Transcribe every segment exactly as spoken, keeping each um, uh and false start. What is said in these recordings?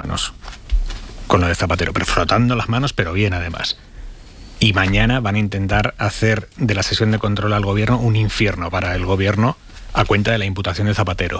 manos con lo de Zapatero, pero frotando las manos, pero bien además. Y mañana van a intentar hacer de la sesión de control al gobierno un infierno para el gobierno a cuenta de la imputación de Zapatero.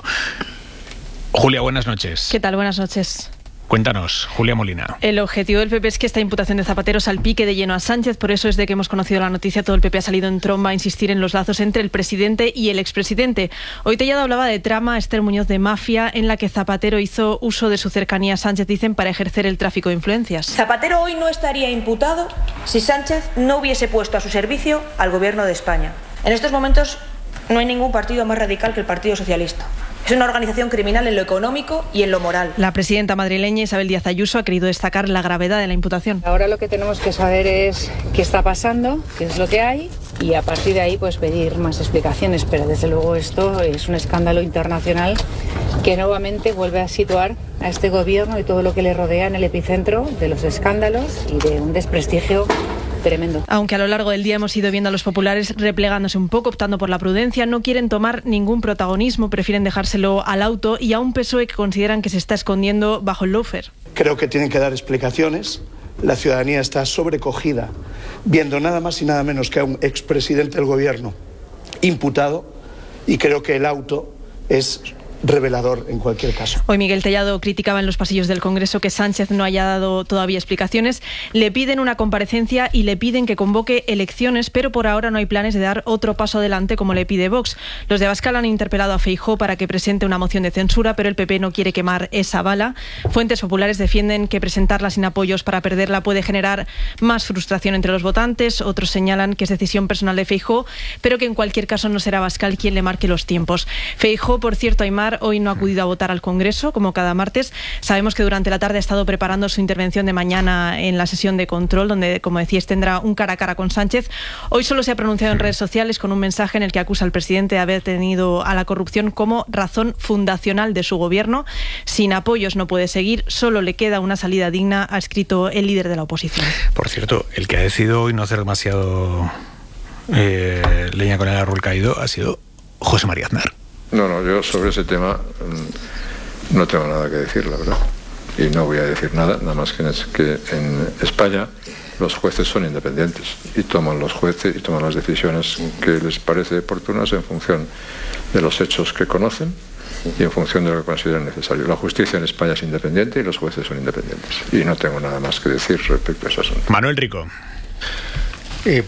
Julia, buenas noches. ¿Qué tal? Buenas noches. Cuéntanos, Julia Molina. El objetivo del P P es que esta imputación de Zapatero salpique de lleno a Sánchez, por eso desde que hemos conocido la noticia todo el P P ha salido en tromba a insistir en los lazos entre el presidente y el expresidente. Hoy Tellado hablaba de trama, Esther Muñoz de mafia, en la que Zapatero hizo uso de su cercanía a Sánchez, dicen, para ejercer el tráfico de influencias. Zapatero hoy no estaría imputado si Sánchez no hubiese puesto a su servicio al gobierno de España. En estos momentos no hay ningún partido más radical que el Partido Socialista. Es una organización criminal en lo económico y en lo moral. La presidenta madrileña Isabel Díaz Ayuso ha querido destacar la gravedad de la imputación. Ahora lo que tenemos que saber es qué está pasando, qué es lo que hay, y a partir de ahí pues pedir más explicaciones. Pero desde luego esto es un escándalo internacional que nuevamente vuelve a situar a este gobierno y todo lo que le rodea en el epicentro de los escándalos y de un desprestigio tremendo. Aunque a lo largo del día hemos ido viendo a los populares replegándose un poco, optando por la prudencia, no quieren tomar ningún protagonismo, prefieren dejárselo al auto y a un P S O E que consideran que se está escondiendo bajo el lawfare. Creo que tienen que dar explicaciones. La ciudadanía está sobrecogida viendo nada más y nada menos que a un expresidente del gobierno imputado, y creo que el auto es revelador en cualquier caso. Hoy Miguel Tellado criticaba en los pasillos del Congreso que Sánchez no haya dado todavía explicaciones. Le piden una comparecencia y le piden que convoque elecciones, pero por ahora no hay planes de dar otro paso adelante como le pide Vox. Los de Abascal han interpelado a Feijóo para que presente una moción de censura, pero el P P no quiere quemar esa bala. Fuentes populares defienden que presentarla sin apoyos para perderla puede generar más frustración entre los votantes. Otros señalan que es decisión personal de Feijóo, pero que en cualquier caso no será Abascal quien le marque los tiempos. Feijóo, por cierto, Aymar, hoy no ha acudido a votar al Congreso, como cada martes. Sabemos que durante la tarde ha estado preparando su intervención de mañana en la sesión de control, donde, como decías, tendrá un cara a cara con Sánchez. Hoy solo se ha pronunciado en redes sociales con un mensaje en el que acusa al presidente de haber tenido a la corrupción como razón fundacional de su gobierno. Sin apoyos no puede seguir, solo le queda una salida digna, ha escrito el líder de la oposición. Por cierto, el que ha decidido hoy no hacer demasiado eh, leña con el árbol caído ha sido José María Aznar. No, no, yo sobre ese tema no tengo nada que decir, la verdad. Y no voy a decir nada, nada más que en, que en España los jueces son independientes y toman los jueces y toman las decisiones que les parece oportunas en función de los hechos que conocen y en función de lo que consideren necesario. La justicia en España es independiente y los jueces son independientes. Y no tengo nada más que decir respecto a eso. Manuel Rico. Eh,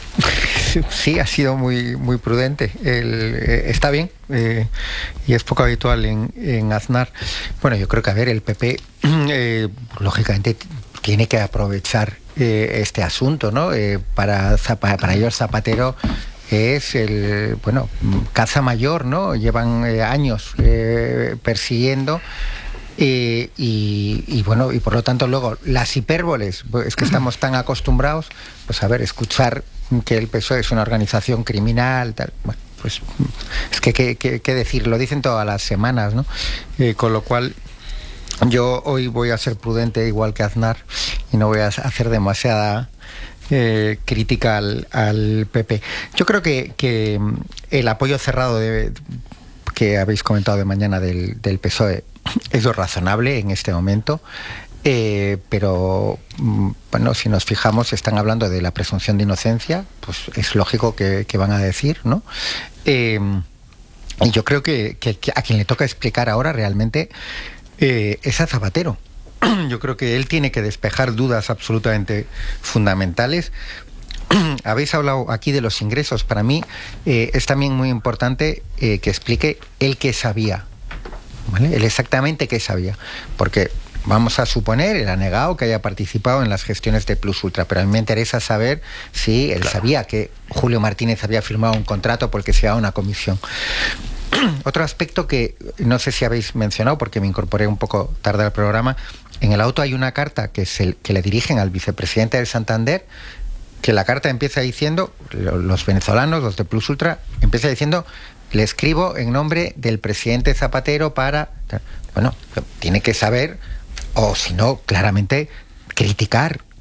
sí, ha sido muy muy prudente. El, eh, está bien eh, y es poco habitual en, en Aznar. Bueno, yo creo que, a ver, el P P eh, lógicamente tiene que aprovechar eh, este asunto, ¿no? Eh, para, para ellos Zapatero es el, bueno, caza mayor, ¿no? Llevan eh, años eh, persiguiendo. Eh, y, y bueno, y por lo tanto luego las hipérboles, pues es que estamos tan acostumbrados, pues a ver, escuchar que el P S O E es una organización criminal, tal, bueno, pues es que qué decir, lo dicen todas las semanas, ¿no? Eh, con lo cual yo hoy voy a ser prudente igual que Aznar y no voy a hacer demasiada eh, crítica al, al P P. Yo creo que, que el apoyo cerrado de, que habéis comentado de mañana del, del P S O E es lo razonable en este momento, eh, pero bueno, si nos fijamos, están hablando de la presunción de inocencia, pues es lógico que, que van a decir, ¿no? Eh, y yo creo que, que, que a quien le toca explicar ahora realmente eh, es a Zapatero. Yo creo que él tiene que despejar dudas absolutamente fundamentales. Habéis hablado aquí de los ingresos. Para mí eh, es también muy importante eh, que explique él qué sabía. ¿Vale? Él exactamente qué sabía, porque vamos a suponer, él ha negado que haya participado en las gestiones de Plus Ultra, pero a mí me interesa saber si él claro. sabía que Julio Martínez había firmado un contrato porque se daba una comisión. Otro aspecto que no sé si habéis mencionado, porque me incorporé un poco tarde al programa, en el auto hay una carta que, se, que le dirigen al vicepresidente del Santander, que la carta empieza diciendo, los venezolanos, los de Plus Ultra, empieza diciendo: le escribo en nombre del presidente Zapatero para... Bueno, tiene que saber, o si no, claramente criticar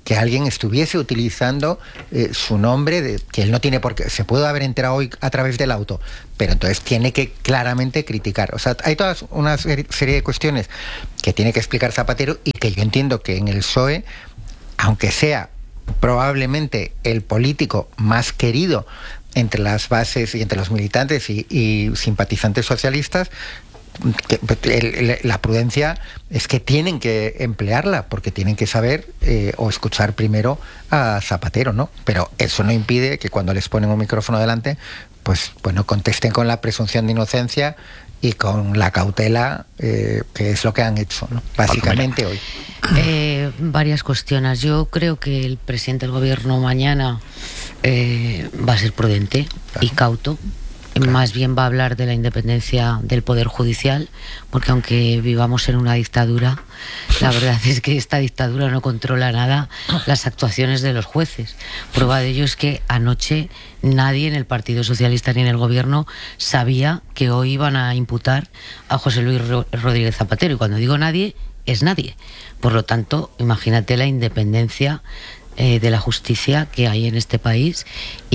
que alguien estuviese utilizando eh, su nombre, de, que él no tiene por qué, se puede haber enterado hoy a través del auto, pero entonces tiene que claramente criticar. O sea, hay toda una serie de cuestiones que tiene que explicar Zapatero y que yo entiendo que en el P S O E, aunque sea probablemente el político más querido entre las bases y entre los militantes y, y simpatizantes socialistas, que, el, la prudencia es que tienen que emplearla porque tienen que saber eh, o escuchar primero a Zapatero, ¿no? Pero eso no impide que cuando les ponen un micrófono delante, pues bueno, contesten con la presunción de inocencia y con la cautela, eh, que es lo que han hecho, ¿no? Básicamente hoy. Eh, varias cuestiones. Yo creo que el presidente del gobierno mañana eh, va a ser prudente y cauto. Claro. Más bien va a hablar de la independencia del Poder Judicial, porque aunque vivamos en una dictadura, la verdad es que esta dictadura no controla nada las actuaciones de los jueces. Prueba de ello es que anoche nadie en el Partido Socialista ni en el Gobierno sabía que hoy iban a imputar a José Luis Rodríguez Zapatero, y cuando digo nadie, es nadie. Por lo tanto, imagínate la independencia Eh, de la justicia que hay en este país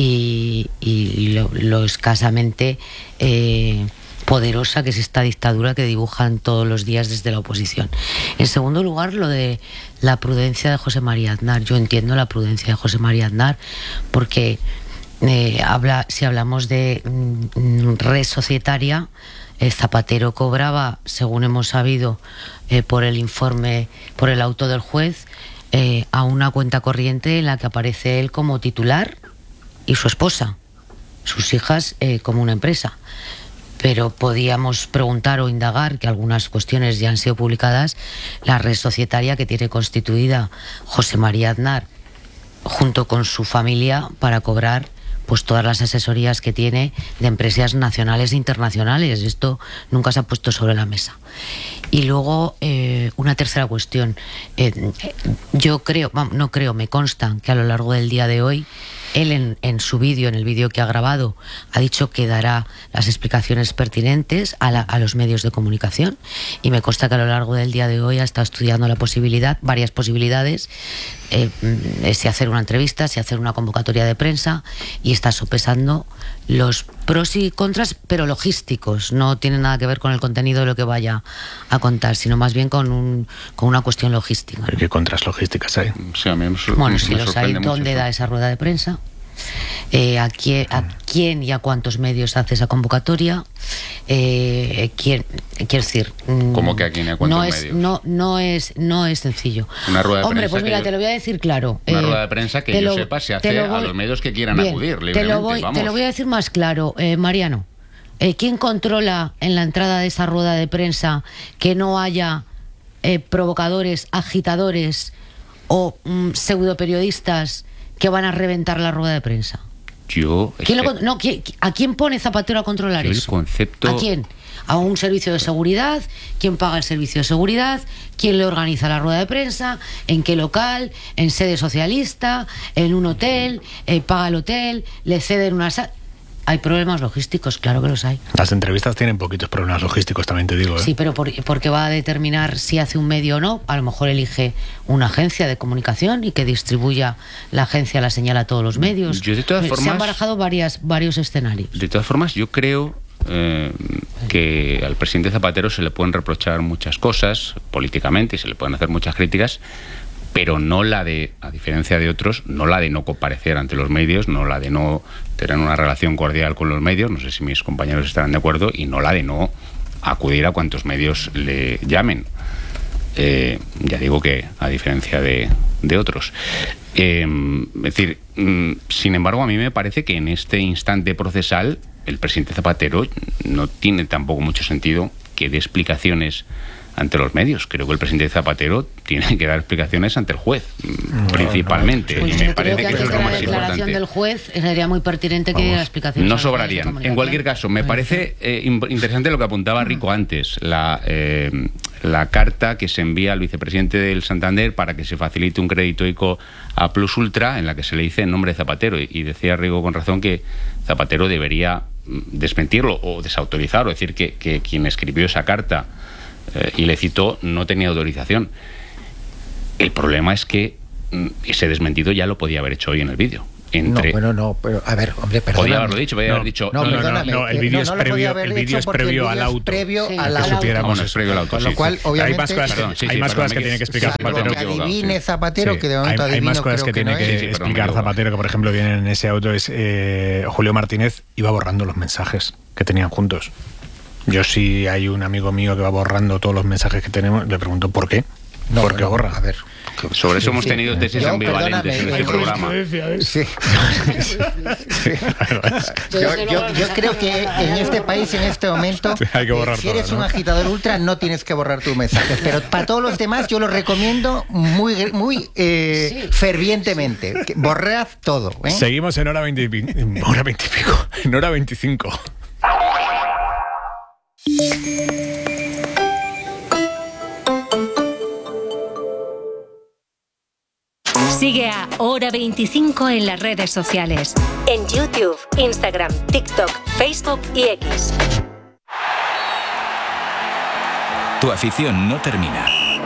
y, y lo, lo escasamente eh, poderosa que es esta dictadura que dibujan todos los días desde la oposición. En segundo lugar, lo de la prudencia de José María Aznar. Yo entiendo la prudencia de José María Aznar porque eh, habla, si hablamos de mm, red societaria, eh, Zapatero cobraba, según hemos sabido eh, por el informe, por el auto del juez, Eh, a una cuenta corriente en la que aparece él como titular y su esposa, sus hijas eh, como una empresa. Pero podíamos preguntar o indagar, que algunas cuestiones ya han sido publicadas, la red societaria que tiene constituida José María Aznar junto con su familia para cobrar pues todas las asesorías que tiene de empresas nacionales e internacionales. Esto nunca se ha puesto sobre la mesa. Y luego eh, una tercera cuestión. Eh, yo creo, no creo, me consta que a lo largo del día de hoy él en, en su vídeo, en el vídeo que ha grabado, ha dicho que dará las explicaciones pertinentes a, la, a los medios de comunicación, y me consta que a lo largo del día de hoy ha estado estudiando la posibilidad, varias posibilidades, eh, si hacer una entrevista, si hacer una convocatoria de prensa, y está sopesando los pros y contras, pero logísticos. No tiene nada que ver con el contenido de lo que vaya a contar, sino más bien con, un, con una cuestión logística, ¿no? ¿Qué contras logísticas hay? Sí, a mí me, bueno, me si los hay, ¿dónde da esa rueda de prensa? Eh, a, quién, a quién y a cuántos medios hace esa convocatoria, eh, quién, quiero decir, ¿cómo que a quién y a cuántos no es, medios? No, no es, no es sencillo. Una rueda de Hombre, prensa pues mira, yo, te lo voy a decir claro. Una eh, rueda de prensa que yo lo, sepa se hace voy, a los medios que quieran bien, acudir libremente. Te lo voy, vamos. Te lo voy a decir más claro, eh, Mariano. Eh, ¿Quién controla en la entrada de esa rueda de prensa que no haya eh, provocadores, agitadores o mm, pseudoperiodistas que van a reventar la rueda de prensa? Yo... ¿Quién lo, no, ¿quién, ¿A quién pone Zapatero a controlar yo eso? El concepto... ¿A quién? ¿A un servicio de seguridad? ¿Quién paga el servicio de seguridad? ¿Quién le organiza la rueda de prensa? ¿En qué local? ¿En sede socialista? ¿En un hotel? Eh, ¿Paga el hotel? ¿Le ceden una sala? Hay problemas logísticos, claro que los hay. Las entrevistas tienen poquitos problemas logísticos, también te digo, ¿eh? Sí, pero por, porque va a determinar si hace un medio o no. A lo mejor elige una agencia de comunicación y que distribuya la agencia la señal a todos los medios. Yo de todas Se formas, han barajado varias, varios escenarios. De todas formas, yo creo eh, que al presidente Zapatero se le pueden reprochar muchas cosas políticamente y se le pueden hacer muchas críticas, pero no la de, a diferencia de otros, no la de no comparecer ante los medios, no la de no tener una relación cordial con los medios, no sé si mis compañeros estarán de acuerdo, y no la de no acudir a cuantos medios le llamen. Eh, ya digo que a diferencia de, de otros. Eh, es decir, mm, sin embargo, a mí me parece que en este instante procesal el presidente Zapatero no tiene tampoco mucho sentido que dé explicaciones ante los medios. Creo que el presidente Zapatero tiene que dar explicaciones ante el juez, no, principalmente. No, no. Pues y me yo parece creo que, que eso es lo la más declaración importante. del juez sería muy pertinente que diera explicaciones. No sobrarían. En cualquier caso, me parece eh, interesante lo que apuntaba Rico antes, la, eh, la carta que se envía al vicepresidente del Santander para que se facilite un crédito ICO a Plus Ultra, en la que se le dice en nombre de Zapatero. Y decía Rico con razón que Zapatero debería desmentirlo o desautorizar, o decir que, que quien escribió esa carta Eh, y le citó, no tenía autorización. El problema es que ese desmentido ya lo podía haber hecho hoy en el vídeo. Entre... No, bueno, no, pero a ver, hombre, perdóname. Podría haberlo dicho, podría no, haber dicho... No, no, no, perdóname, no, el eh, vídeo no, es no lo podía previo, haber el vídeo hecho es porque el previo vídeo al es auto. previo Sí. al Que auto. supiéramos Bueno, es eso. previo al auto, Con sí, lo cual, sí. obviamente... Hay más cosas, Perdón, sí, hay sí, más perdón, cosas que me tiene que equivoco. explicar Sí, perdón, Zapatero. me he equivocado, adivine sí. Zapatero, Sí. que de momento hay, hay más adivino, cosas creo que tiene no que, es. Sí, sí, perdón, me explicar equivoco. Zapatero, que por ejemplo vienen en ese auto, es eh, Julio Martínez iba borrando los mensajes que tenían juntos. Yo, si hay un amigo mío que va borrando todos los mensajes que tenemos, le pregunto ¿por qué? No, ¿Por qué bueno, borra? A ver. Sobre eso hemos Sí. tenido tesis Yo, ambivalentes en perdóname, este hay programa. Sí. Sí. Yo, yo, yo creo que en este país, en este momento, Hay que borrar eh, si eres todo, ¿no? un agitador ultra, no tienes que borrar tus mensajes. Pero para todos los demás, yo lo recomiendo muy, muy eh, fervientemente. Que borrad todo. ¿eh? Seguimos en hora veinte y pi- en hora veinte y pico, en hora veinticinco. Sigue a Hora veinticinco en las redes sociales. En YouTube, Instagram, TikTok, Facebook y X. Tu afición no termina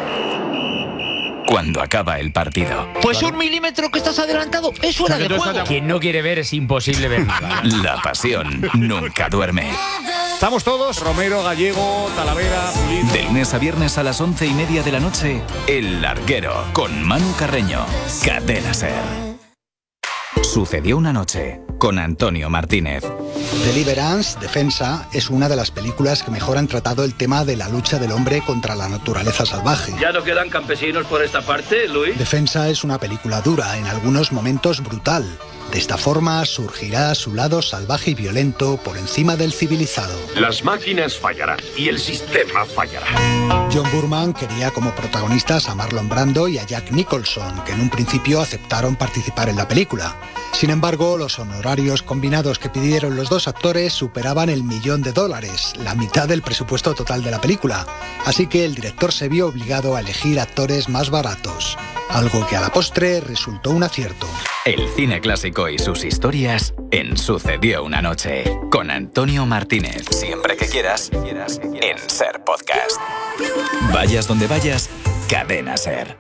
cuando acaba el partido. Pues un milímetro que estás adelantado es fuera de juego. Quien no quiere ver es imposible ver nada. La pasión nunca duerme. Estamos todos, Romero, Gallego, Talavera, Pulido. De lunes a viernes a las once y media de la noche, El Larguero, con Manu Carreño. Cadena Ser. Sucedió una noche, con Antonio Martínez. Deliverance, Defensa, es una de las películas que mejor han tratado el tema de la lucha del hombre contra la naturaleza salvaje. ¿Ya no quedan campesinos por esta parte, Luis? Defensa es una película dura, en algunos momentos brutal. De esta forma surgirá su lado salvaje y violento por encima del civilizado. Las máquinas fallarán y el sistema fallará. John Boorman quería como protagonistas a Marlon Brando y a Jack Nicholson, que en un principio aceptaron participar en la película. Sin embargo, los honorarios combinados que pidieron los dos actores superaban el millón de dólares, la mitad del presupuesto total de la película. Así que el director se vio obligado a elegir actores más baratos, algo que a la postre resultó un acierto. El cine clásico y sus historias en Sucedió una noche, con Antonio Martínez. Siempre que quieras, en Ser Podcast. Vayas donde vayas, Cadena Ser.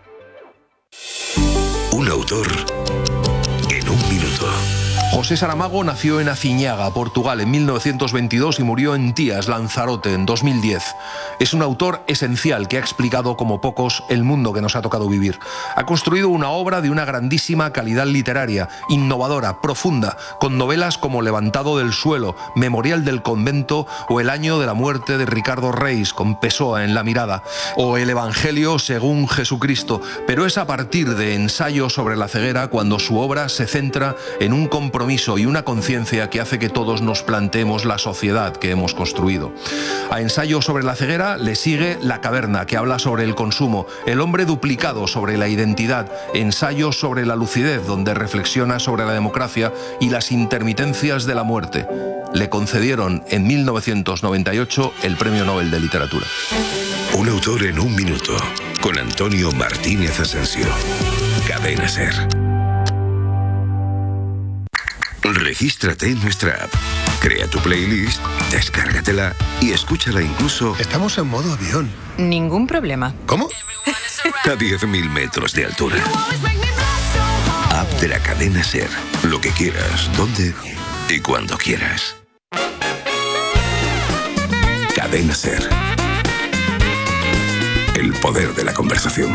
Un autor en un minuto. José Saramago nació en Aciñaga, Portugal, en mil novecientos veintidós y murió en Tías, Lanzarote, en dos mil diez. Es un autor esencial que ha explicado como pocos el mundo que nos ha tocado vivir. Ha construido una obra de una grandísima calidad literaria, innovadora, profunda, con novelas como Levantado del suelo, Memorial del convento o El año de la muerte de Ricardo Reis, con Pessoa en la mirada, o El Evangelio según Jesucristo. Pero es a partir de Ensayo sobre la ceguera cuando su obra se centra en un compromiso y una conciencia que hace que todos nos planteemos la sociedad que hemos construido. A Ensayo sobre la ceguera le sigue La caverna, que habla sobre el consumo, El hombre duplicado sobre la identidad, Ensayo sobre la lucidez, donde reflexiona sobre la democracia y las intermitencias de la muerte. Le concedieron en mil novecientos noventa y ocho el Premio Nobel de Literatura. Un autor en un minuto, con Antonio Martínez Asensio. Cadena Ser. Regístrate en nuestra app, crea tu playlist, descárgatela y escúchala incluso... Estamos en modo avión. Ningún problema. ¿Cómo? A diez mil metros de altura. App de la Cadena Ser. Lo que quieras, donde y cuando quieras. Cadena Ser. El poder de la conversación.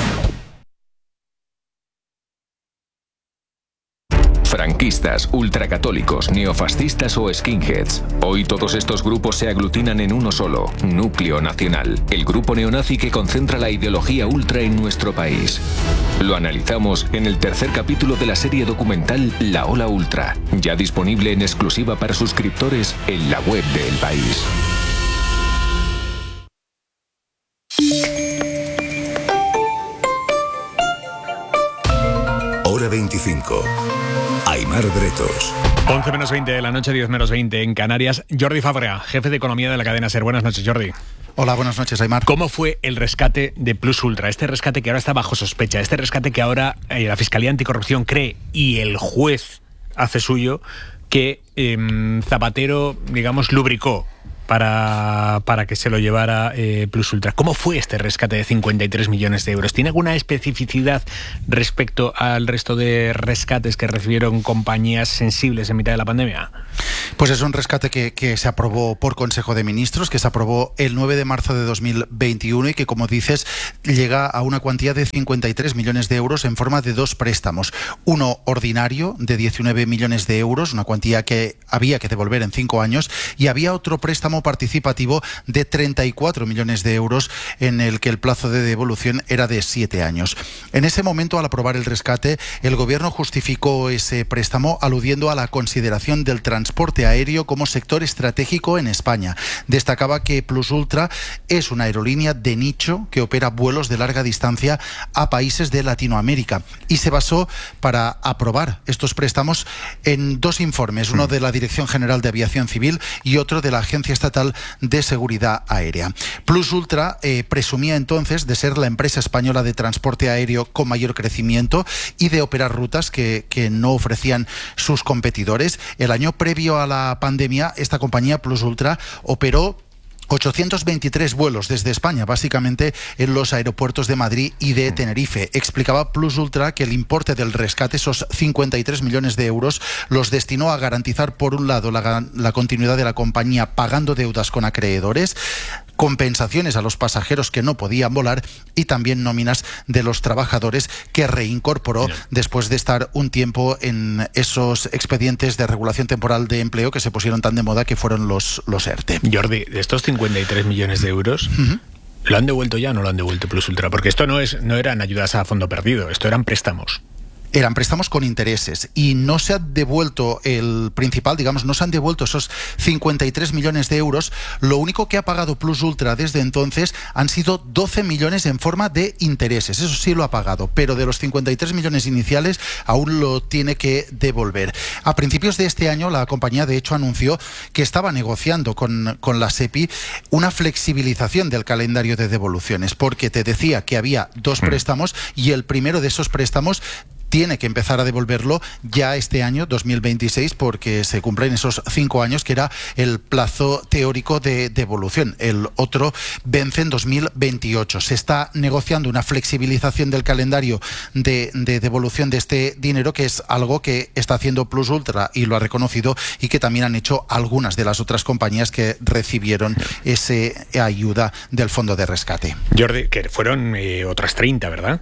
Franquistas, ultracatólicos, neofascistas o skinheads. Hoy todos estos grupos se aglutinan en uno solo, Núcleo Nacional, el grupo neonazi que concentra la ideología ultra en nuestro país. Lo analizamos en el tercer capítulo de la serie documental La Ola Ultra, ya disponible en exclusiva para suscriptores en la web de El País. Hora veinticinco. Aimar Bretos. once menos veinte de la noche, diez menos veinte en Canarias. Jordi Fabrea, jefe de economía de la cadena SER. Buenas noches, Jordi. Hola, buenas noches, Aimar. ¿Cómo fue el rescate de Plus Ultra? Este rescate que ahora está bajo sospecha, este rescate que ahora eh, la Fiscalía Anticorrupción cree y el juez hace suyo que eh, Zapatero, digamos, lubricó para, para que se lo llevara eh, Plus Ultra. ¿Cómo fue este rescate de cincuenta y tres millones de euros? ¿Tiene alguna especificidad respecto al resto de rescates que recibieron compañías sensibles en mitad de la pandemia? Pues es un rescate que, que se aprobó por Consejo de Ministros, que se aprobó el nueve de marzo de dos mil veintiuno y que, como dices, llega a una cuantía de cincuenta y tres millones de euros en forma de dos préstamos. Uno ordinario de diecinueve millones de euros, una cuantía que había que devolver en cinco años, y había otro préstamo participativo de treinta y cuatro millones de euros en el que el plazo de devolución era de siete años. En ese momento, al aprobar el rescate, el Gobierno justificó ese préstamo aludiendo a la consideración del transporte aéreo como sector estratégico en España. Destacaba que Plus Ultra es una aerolínea de nicho que opera vuelos de larga distancia a países de Latinoamérica y se basó para aprobar estos préstamos en dos informes, uno de la Dirección General de Aviación Civil y otro de la Agencia Estatal de Seguridad Aérea. Plus Ultra eh, presumía entonces de ser la empresa española de transporte aéreo con mayor crecimiento y de operar rutas que, que no ofrecían sus competidores. El año previo a la pandemia, esta compañía Plus Ultra operó ochocientos veintitrés vuelos desde España, básicamente en los aeropuertos de Madrid y de Tenerife. Explicaba Plus Ultra que el importe del rescate, esos cincuenta y tres millones de euros, los destinó a garantizar, por un lado, la, la continuidad de la compañía pagando deudas con acreedores, compensaciones a los pasajeros que no podían volar y también nóminas de los trabajadores que reincorporó Mira. después de estar un tiempo en esos expedientes de regulación temporal de empleo que se pusieron tan de moda, que fueron los, los ERTE. Jordi, de estos cincuenta y tres millones de euros, uh-huh. ¿lo han devuelto ya o no lo han devuelto Plus Ultra? Porque esto no, es, no eran ayudas a fondo perdido, esto eran préstamos. Eran préstamos con intereses y no se ha devuelto el principal, digamos, no se han devuelto esos cincuenta y tres millones de euros. Lo único que ha pagado Plus Ultra desde entonces han sido doce millones en forma de intereses. Eso sí lo ha pagado, pero de los cincuenta y tres millones iniciales aún lo tiene que devolver. A principios de este año la compañía de hecho anunció que estaba negociando con, con la SEPI una flexibilización del calendario de devoluciones, porque te decía que había dos préstamos y el primero de esos préstamos tiene que empezar a devolverlo ya este año, dos mil veintiséis, porque se cumplen esos cinco años que era el plazo teórico de devolución. El otro vence en dos mil veintiocho. Se está negociando una flexibilización del calendario de, de devolución de este dinero, que es algo que está haciendo Plus Ultra y lo ha reconocido, y que también han hecho algunas de las otras compañías que recibieron esa ayuda del fondo de rescate. Jordi, que fueron eh, otras treinta, ¿verdad?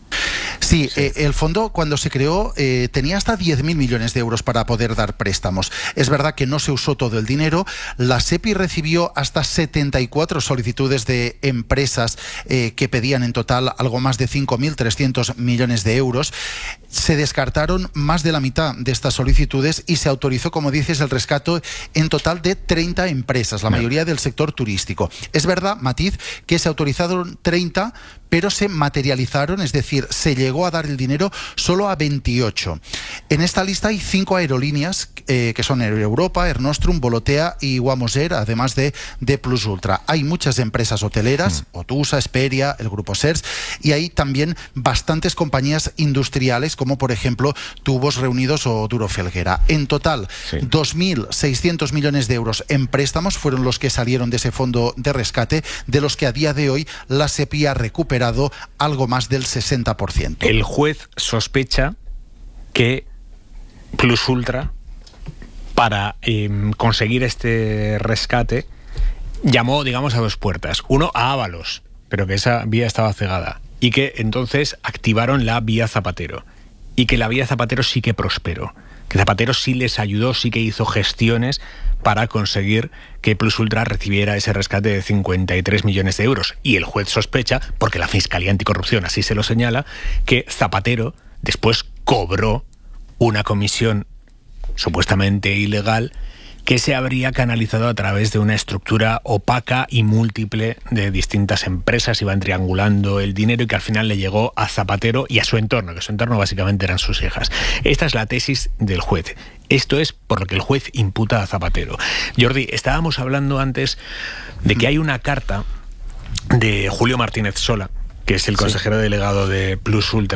Sí, sí. Eh, el fondo cuando se creó eh, tenía hasta diez mil millones de euros para poder dar préstamos. Es verdad que no se usó todo el dinero. La SEPI recibió hasta setenta y cuatro solicitudes de empresas eh, que pedían en total algo más de cinco mil trescientos millones de euros. Se descartaron más de la mitad de estas solicitudes y se autorizó, como dices, el rescate en total de treinta empresas, la mayoría del sector turístico. Es verdad, matiz, que se autorizaron treinta, pero se materializaron, es decir, se llegó a dar el dinero solo a veintiocho. En esta lista hay cinco aerolíneas eh, que son Air Europa, Air Nostrum, Volotea y Wamos Air, además de, de Plus Ultra. Hay muchas empresas hoteleras, mm. Otusa, Esperia, el Grupo Sers, y hay también bastantes compañías industriales, como por ejemplo Tubos Reunidos o Duro Felguera. En total, sí. dos mil seiscientos millones de euros en préstamos fueron los que salieron de ese fondo de rescate, de los que a día de hoy la SEPI ha recuperado algo más del sesenta por ciento. El juez sospecha que Plus Ultra, para eh, conseguir este rescate, llamó, digamos, a dos puertas. Uno, a Ábalos, pero que esa vía estaba cegada, y que entonces activaron la vía Zapatero, y que la vía Zapatero sí que prosperó, que Zapatero sí les ayudó, sí que hizo gestiones para conseguir que Plus Ultra recibiera ese rescate de cincuenta y tres millones de euros. Y el juez sospecha, porque la Fiscalía Anticorrupción así se lo señala, que Zapatero después cobró una comisión supuestamente ilegal que se habría canalizado a través de una estructura opaca y múltiple de distintas empresas. Iban triangulando el dinero y que al final le llegó a Zapatero y a su entorno, que su entorno básicamente eran sus hijas. Esta es la tesis del juez. Esto es por lo que el juez imputa a Zapatero. Jordi, estábamos hablando antes de que hay una carta de Julio Martínez Sola, que es el consejero sí. delegado de Plus Ultra,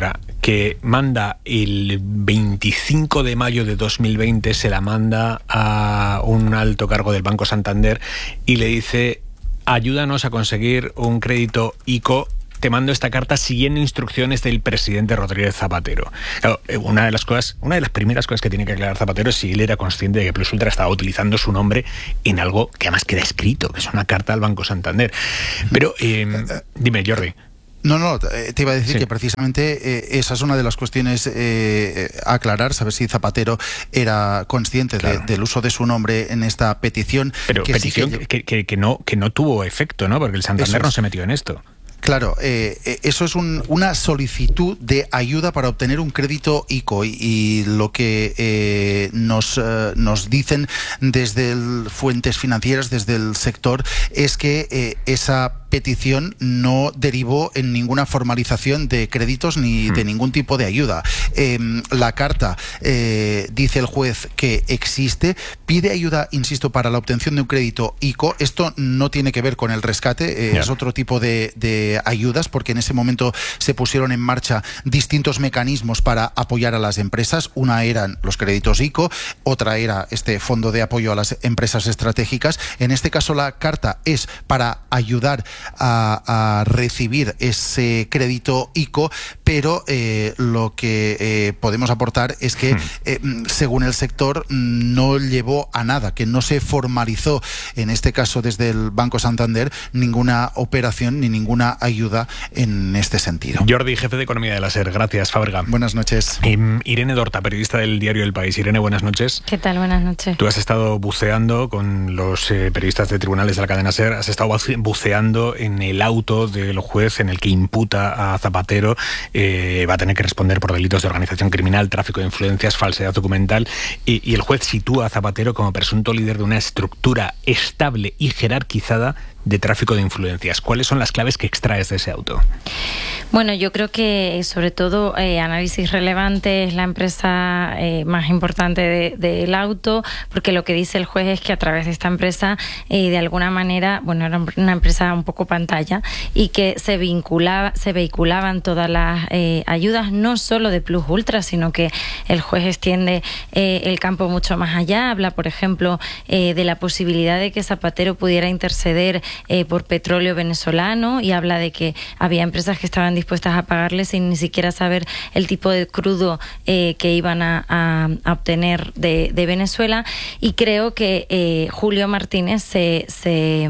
que manda el veinticinco de mayo de dos mil veinte, se la manda a un alto cargo del Banco Santander y le dice: ayúdanos a conseguir un crédito ICO. Te mando esta carta siguiendo instrucciones del presidente Rodríguez Zapatero. Claro, una de las cosas, una de las primeras cosas que tiene que aclarar Zapatero es si él era consciente de que Plus Ultra estaba utilizando su nombre en algo que además queda escrito, que es una carta al Banco Santander. Pero eh, dime, Jordi. No, no, te iba a decir sí. que precisamente eh, esa es una de las cuestiones eh, a aclarar, saber si Zapatero era consciente claro. de, del uso de su nombre en esta petición. Pero que petición sí que, que, que, que, no, que no tuvo efecto, ¿no? Porque el Santander no se metió en esto. Claro, eh, eso es un, una solicitud de ayuda para obtener un crédito ICO y, y lo que eh, nos, eh, nos dicen desde el, fuentes financieras, desde el sector, es que eh, esa petición no derivó en ninguna formalización de créditos ni de ningún tipo de ayuda. Eh, la carta, eh, dice el juez que existe, pide ayuda, insisto, para la obtención de un crédito ICO. Esto no tiene que ver con el rescate, eh, yeah. es otro tipo de, de ayudas, porque en ese momento se pusieron en marcha distintos mecanismos para apoyar a las empresas. Una eran los créditos ICO, otra era este fondo de apoyo a las empresas estratégicas. En este caso la carta es para ayudar a, a recibir ese crédito ICO, pero eh, lo que eh, podemos aportar es que eh, según el sector no llevó a nada, que no se formalizó en este caso desde el Banco Santander ninguna operación ni ninguna ayuda en este sentido. Jordi, jefe de economía de la SER. Gracias, Fábrega. Buenas noches. Eh, Irene Dorta, periodista del diario El País. Irene, buenas noches. ¿Qué tal? Buenas noches. Tú has estado buceando con los eh, periodistas de tribunales de la cadena SER, has estado buceando en el auto del juez en el que imputa a Zapatero, eh, va a tener que responder por delitos de organización criminal, tráfico de influencias, falsedad documental, y, y el juez sitúa a Zapatero como presunto líder de una estructura estable y jerarquizada de tráfico de influencias. ¿Cuáles son las claves que extraes de ese auto? Bueno, yo creo que sobre todo eh, Análisis Relevante es la empresa eh, más importante de, del auto, porque lo que dice el juez es que a través de esta empresa eh, de alguna manera, bueno, era una empresa un poco pantalla y que se vinculaba, se vehiculaban todas las eh, ayudas, no solo de Plus Ultra, sino que el juez extiende eh, el campo mucho más allá. Habla, por ejemplo, eh, de la posibilidad de que Zapatero pudiera interceder Eh, por petróleo venezolano, y habla de que había empresas que estaban dispuestas a pagarle sin ni siquiera saber el tipo de crudo eh, que iban a, a, a obtener de, de Venezuela. Y creo que eh, Julio Martínez se, se,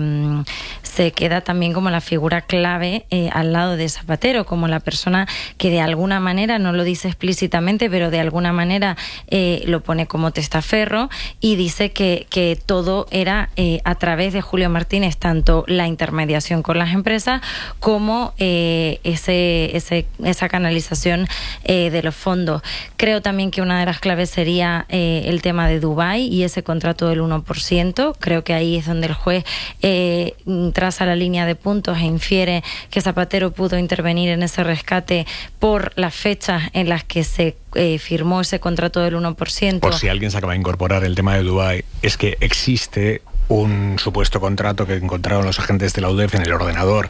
se queda también como la figura clave eh, al lado de Zapatero, como la persona que de alguna manera, no lo dice explícitamente, pero de alguna manera eh, lo pone como testaferro, y dice que, que todo era eh, a través de Julio Martínez, tanto la intermediación con las empresas como eh, ese, ese, esa canalización eh, de los fondos. Creo también que una de las claves sería eh, el tema de Dubái y ese contrato del uno por ciento. Creo que ahí es donde el juez eh, traza la línea de puntos e infiere que Zapatero pudo intervenir en ese rescate por las fechas en las que se eh, firmó ese contrato del uno por ciento. Por si alguien se acaba de incorporar, el tema de Dubái es que existe un supuesto contrato que encontraron los agentes de la U D E F en el ordenador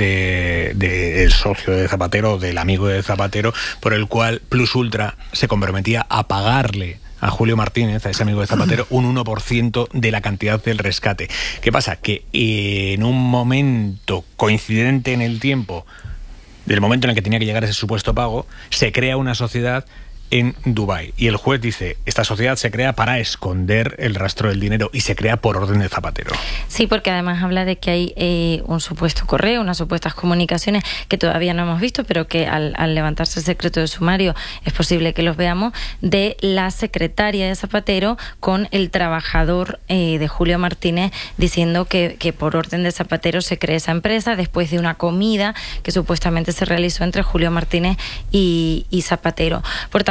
del de, de socio de Zapatero, del amigo de Zapatero, por el cual Plus Ultra se comprometía a pagarle a Julio Martínez, a ese amigo de Zapatero, un uno por ciento de la cantidad del rescate. ¿Qué pasa? Que en un momento coincidente en el tiempo del momento en el que tenía que llegar ese supuesto pago, se crea una sociedad en Dubái. Y el juez dice, esta sociedad se crea para esconder el rastro del dinero y se crea por orden de Zapatero. Sí, porque además habla de que hay eh, un supuesto correo, unas supuestas comunicaciones que todavía no hemos visto, pero que al, al levantarse el secreto de sumario es posible que los veamos, de la secretaria de Zapatero con el trabajador eh, de Julio Martínez, diciendo que, que por orden de Zapatero se cree esa empresa después de una comida que supuestamente se realizó entre Julio Martínez y, y Zapatero. Por tanto,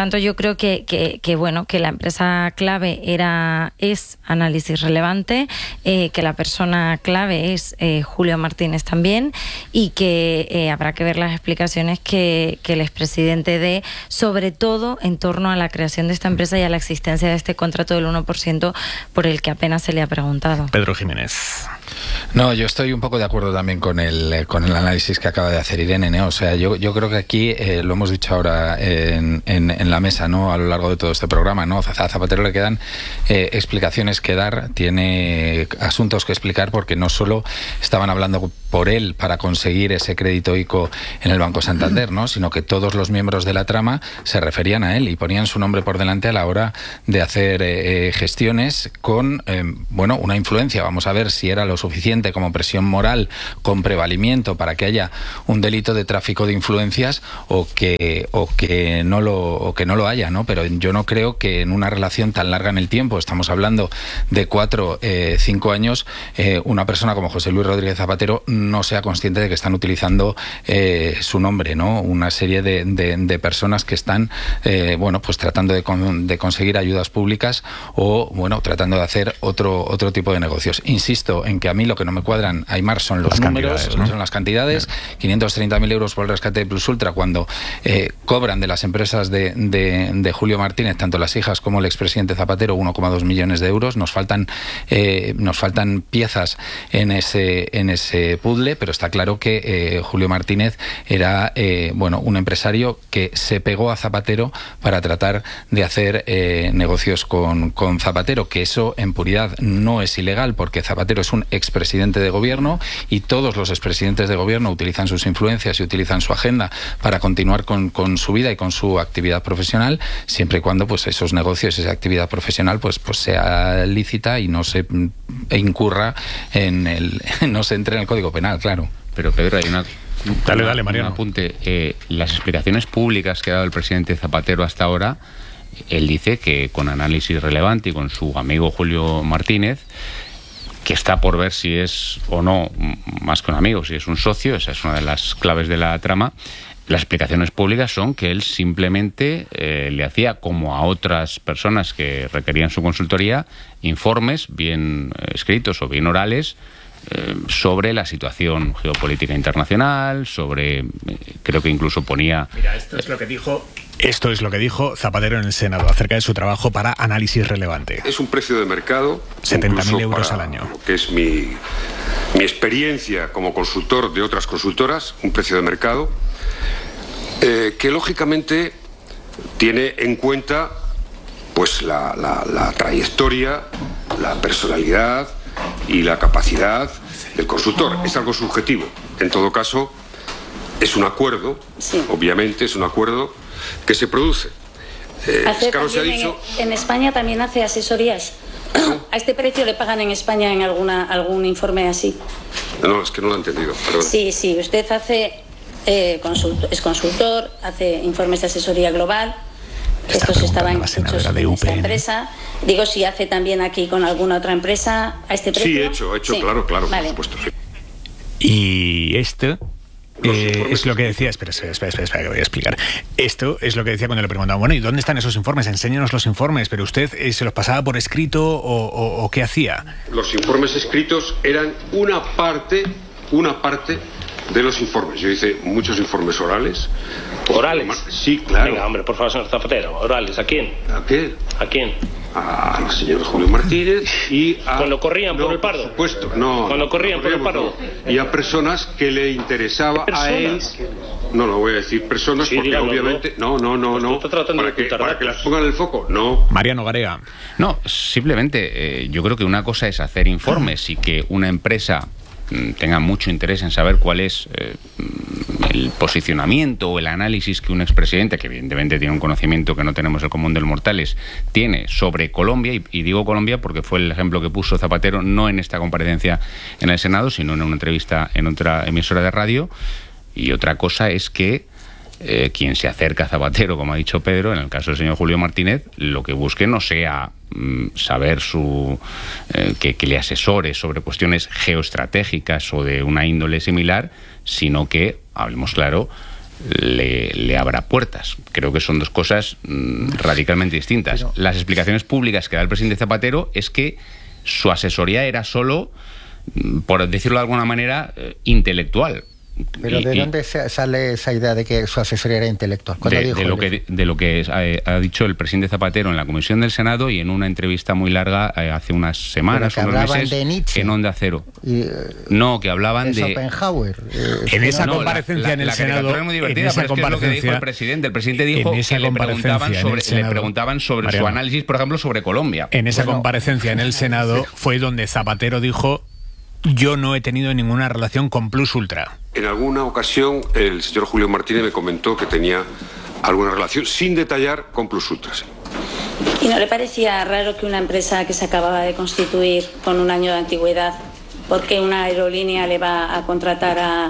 tanto, yo creo que, que, que bueno, que la empresa clave era es Análisis Relevante, eh, que la persona clave es eh, Julio Martínez también, y que eh, habrá que ver las explicaciones que, que el expresidente dé, sobre todo en torno a la creación de esta empresa y a la existencia de este contrato del uno por ciento por el que apenas se le ha preguntado. Pedro Jiménez. No, yo estoy un poco de acuerdo también con el con el análisis que acaba de hacer Irene, ¿no? O sea, yo, yo creo que aquí, eh, lo hemos dicho ahora en, en, en la mesa, ¿no? A lo largo de todo este programa, ¿no? A Zapatero le quedan eh, explicaciones que dar, tiene asuntos que explicar, porque no solo estaban hablando por él para conseguir ese crédito ICO en el Banco Santander, ¿no? Sino que todos los miembros de la trama se referían a él y ponían su nombre por delante a la hora de hacer eh, gestiones con, eh, bueno, una influencia. Vamos a ver si era lo suficiente como presión moral con prevalimiento para que haya un delito de tráfico de influencias o que o que no lo o que no lo haya, ¿no? Pero yo no creo que en una relación tan larga en el tiempo, estamos hablando de cuatro, eh, cinco años, eh, una persona como José Luis Rodríguez Zapatero no sea consciente de que están utilizando eh, su nombre, ¿no? Una serie de, de, de personas que están, eh, bueno, pues tratando de, con, de conseguir ayudas públicas o, bueno, tratando de hacer otro otro tipo de negocios. Insisto en que a mí lo que no me cuadran, Aymar, son los las números, ¿no? Son las cantidades. quinientos treinta mil euros por el rescate de Plus Ultra, cuando eh, cobran de las empresas de, de, de Julio Martínez, tanto las hijas como el expresidente Zapatero, uno coma dos millones de euros. Nos faltan eh, nos faltan piezas en ese en ese puzzle, pero está claro que eh, Julio Martínez era eh, bueno, un empresario que se pegó a Zapatero para tratar de hacer eh, negocios con, con Zapatero, que eso en puridad no es ilegal, porque Zapatero es un expresidente de gobierno y todos los expresidentes de gobierno utilizan sus influencias y utilizan su agenda para continuar con, con su vida y con su actividad profesional, siempre y cuando pues esos negocios, esa actividad profesional pues, pues sea lícita y no se e incurra en el no se entre en el Código Penal, claro. Pero Pedro, hay una Dale, dale, Mariano. Un apunte. Eh, las explicaciones públicas que ha dado el presidente Zapatero hasta ahora, él dice que con Análisis Relevante y con su amigo Julio Martínez, que está por ver si es o no más que un amigo, si es un socio, esa es una de las claves de la trama. Las explicaciones públicas son que él simplemente eh, le hacía, como a otras personas que requerían su consultoría, informes bien escritos o bien orales eh, sobre la situación geopolítica internacional, sobre, eh, creo que incluso ponía... Mira, esto es lo que dijo... Esto es lo que dijo Zapatero en el Senado acerca de su trabajo para Análisis Relevante. Es un precio de mercado, setenta mil euros al año. Que es mi, mi experiencia como consultor de otras consultoras, un precio de mercado, eh, que lógicamente tiene en cuenta pues la, la, la trayectoria, la personalidad y la capacidad del consultor. Es algo subjetivo. En todo caso, es un acuerdo, sí. Obviamente es un acuerdo que se produce. Eh, claro, se ha dicho... en, en España también hace asesorías. ¿A este precio le pagan en España en alguna algún informe así? No, es que no lo he entendido, perdón. Sí, sí, usted hace eh, consult, es consultor, hace informes de asesoría global. Está Estos estaban hechos de en esta empresa. Digo, si hace también aquí con alguna otra empresa a este precio. Sí, he hecho, he hecho, sí. claro, claro, vale. Por supuesto, sí. Y esto... Eh, es lo que decía, espera, espera, espera, espera, que voy a explicar. Esto es lo que decía cuando le preguntaba, bueno, ¿y dónde están esos informes? Enséñanos los informes, pero usted eh, se los pasaba por escrito o, o, o ¿qué hacía? Los informes escritos eran una parte, una parte de los informes. Yo hice muchos informes orales. ¿Orales? Sí, claro. Venga, hombre, por favor, señor Zapatero, ¿orales? ¿A quién? ¿A qué? ¿A quién? Al señor Julio Martínez y a... ¿Cuando corrían no, por el Pardo? Por supuesto, no. ¿Cuando corrían por el Pardo? No. Y a personas que le interesaba a él... No, no voy a decir personas, sí, porque dígalo, obviamente... No, no, no, no. Está tratando para de que, ocultar para datos. que las pongan en el foco, no. Mariano Garega. No, simplemente eh, yo creo que una cosa es hacer informes y que una empresa tenga mucho interés en saber cuál es eh, el posicionamiento o el análisis que un expresidente, que evidentemente tiene un conocimiento que no tenemos el común de los mortales, tiene sobre Colombia, y, y digo Colombia porque fue el ejemplo que puso Zapatero, no en esta comparecencia en el Senado, sino en una entrevista en otra emisora de radio. Y otra cosa es que eh, quien se acerca a Zapatero, como ha dicho Pedro, en el caso del señor Julio Martínez, lo que busque no sea mm, saber su eh, que, que le asesore sobre cuestiones geoestratégicas o de una índole similar, sino que, hablemos claro, le, le abra puertas. Creo que son dos cosas mmm, radicalmente distintas. Pero... Las explicaciones públicas que da el presidente Zapatero es que su asesoría era solo, por decirlo de alguna manera, eh, intelectual. ¿Pero y, de y, dónde sale esa idea de que su asesoría era intelectual? De, dijo de, lo que, de lo que ha, ha dicho el presidente Zapatero en la Comisión del Senado y en una entrevista muy larga eh, hace unas semanas, que unos meses, de Nietzsche, en Onda Cero. Y, no, que hablaban de... Schopenhauer. Eh, en esa no, comparecencia la, en el la Senado... es muy divertida, pero es, que es lo que dijo el presidente. El presidente dijo que le preguntaban sobre, Senado, le preguntaban sobre Mariano, su análisis, por ejemplo, sobre Colombia. En esa bueno, comparecencia en el Senado fue donde Zapatero dijo: yo no he tenido ninguna relación con Plus Ultra. En alguna ocasión el señor Julio Martínez me comentó que tenía alguna relación, sin detallar, con Plus Ultra. Sí. ¿Y no le parecía raro que una empresa que se acababa de constituir con un año de antigüedad, porque una aerolínea le va a contratar a...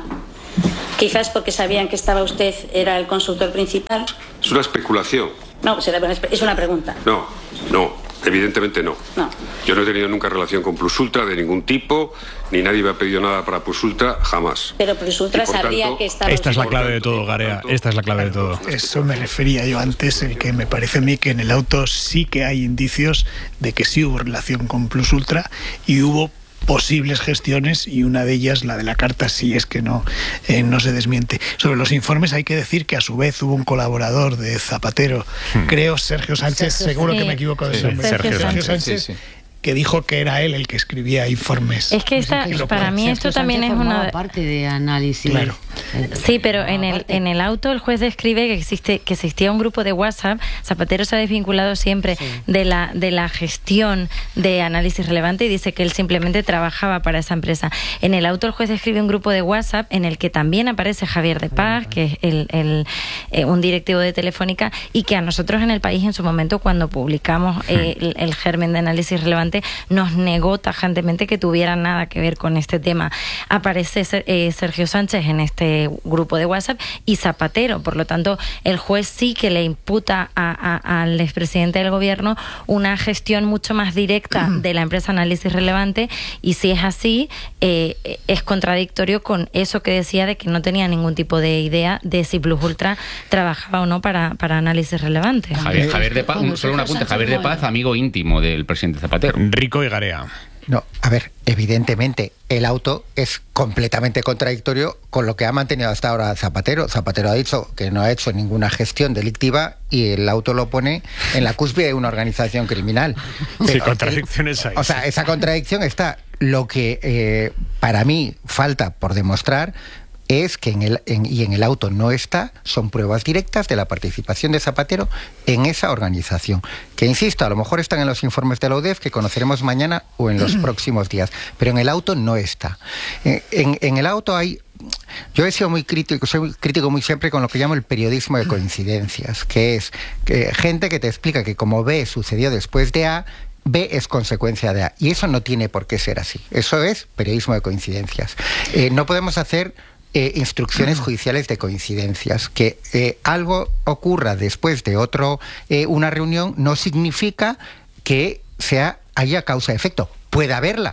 quizás porque sabían que estaba usted, era el consultor principal? Es una especulación. No, es una pregunta. No, no. Evidentemente no. no. Yo no he tenido nunca relación con Plus Ultra de ningún tipo, ni nadie me ha pedido nada para Plus Ultra, jamás. Pero Plus Ultra sabría tanto, que estaba... Esta es la clave de todo, Garea, esta es la clave de todo. Eso me refería yo antes, el que me parece a mí que en el auto sí que hay indicios de que sí hubo relación con Plus Ultra y hubo posibles gestiones, y una de ellas, la de la carta, si es que no, eh, no se desmiente. Sobre los informes hay que decir que a su vez hubo un colaborador de Zapatero, hmm. creo Sergio Sánchez, Sergio, seguro sí. que me equivoco de sí, nombre, Sergio, Sergio Sergio Sánchez, Sánchez sí, sí. que dijo que era él el que escribía informes. Es que esta, no sé para mí esto también es una parte de análisis. Claro. Sí, pero en el en el auto el juez describe que existe que existía un grupo de WhatsApp. Zapatero se ha desvinculado siempre sí. de la de la gestión de análisis relevante y dice que él simplemente trabajaba para esa empresa. En el auto el juez describe un grupo de WhatsApp en el que también aparece Javier de Paz, que es el, el eh, un directivo de Telefónica, y que a nosotros en El País en su momento, cuando publicamos eh, el, el germen de análisis relevante, nos negó tajantemente que tuviera nada que ver con este tema. Aparece eh, Sergio Sánchez en este grupo de WhatsApp y Zapatero, por lo tanto el juez sí que le imputa a, a, al expresidente del gobierno una gestión mucho más directa de la empresa Análisis Relevante, y si es así eh, es contradictorio con eso que decía de que no tenía ningún tipo de idea de si Plus Ultra trabajaba o no para, para Análisis Relevante. Javier, Javier de Paz, solo un apunte, Javier de Paz, amigo íntimo del presidente Zapatero. Rico y Garea. No, a ver, evidentemente el auto es completamente contradictorio con lo que ha mantenido hasta ahora Zapatero. Zapatero ha dicho que no ha hecho ninguna gestión delictiva y el auto lo pone en la cúspide de una organización criminal. Pero sí, contradicciones hay. O sea, esa contradicción está. Lo que eh, para mí falta por demostrar es que en el, en, y en el auto no está, son pruebas directas de la participación de Zapatero en esa organización. Que, insisto, a lo mejor están en los informes de la U D E F que conoceremos mañana o en los próximos días, pero en el auto no está. En, en, en el auto hay... Yo he sido muy crítico, soy muy crítico muy siempre con lo que llamo el periodismo de coincidencias, que es que gente que te explica que como B sucedió después de A, B es consecuencia de A. Y eso no tiene por qué ser así. Eso es periodismo de coincidencias. Eh, no podemos hacer... Eh, instrucciones judiciales de coincidencias. Que eh, algo ocurra después de otro eh, una reunión no significa que sea haya causa-efecto. Puede haberla,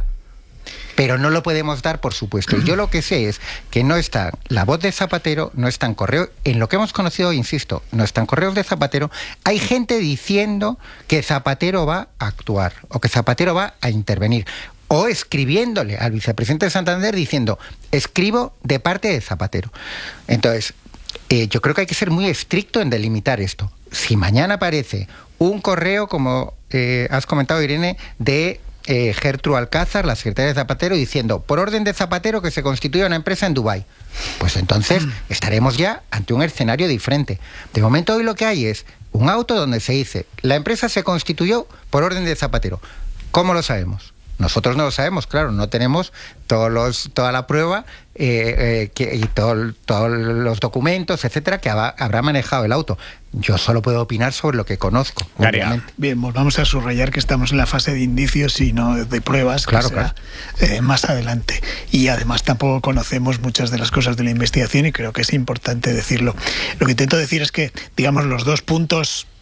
pero no lo podemos dar por supuesto. Y yo lo que sé es que no está la voz de Zapatero, no está en correo, en lo que hemos conocido, insisto, no están correos de Zapatero. Hay gente diciendo que Zapatero va a actuar o que Zapatero va a intervenir, o escribiéndole al vicepresidente de Santander diciendo, escribo de parte de Zapatero. Entonces, eh, yo creo que hay que ser muy estricto en delimitar esto. Si mañana aparece un correo, como eh, has comentado, Irene, de eh, Gertrude Alcázar, la secretaria de Zapatero, diciendo, por orden de Zapatero, que se constituya una empresa en Dubái, pues entonces estaremos ya ante un escenario diferente. De momento hoy lo que hay es un auto donde se dice, la empresa se constituyó por orden de Zapatero. ¿Cómo lo sabemos? Nosotros no lo sabemos, claro, no tenemos todos los, toda la prueba eh, eh, que, y todo, todos los documentos, etcétera, que habrá, habrá manejado el auto. Yo solo puedo opinar sobre lo que conozco. Bien, pues vamos a subrayar que estamos en la fase de indicios y no de pruebas, claro, que será, claro. Eh, más adelante. Y además tampoco conocemos muchas de las cosas de la investigación y creo que es importante decirlo. Lo que intento decir es que, digamos, los dos puntos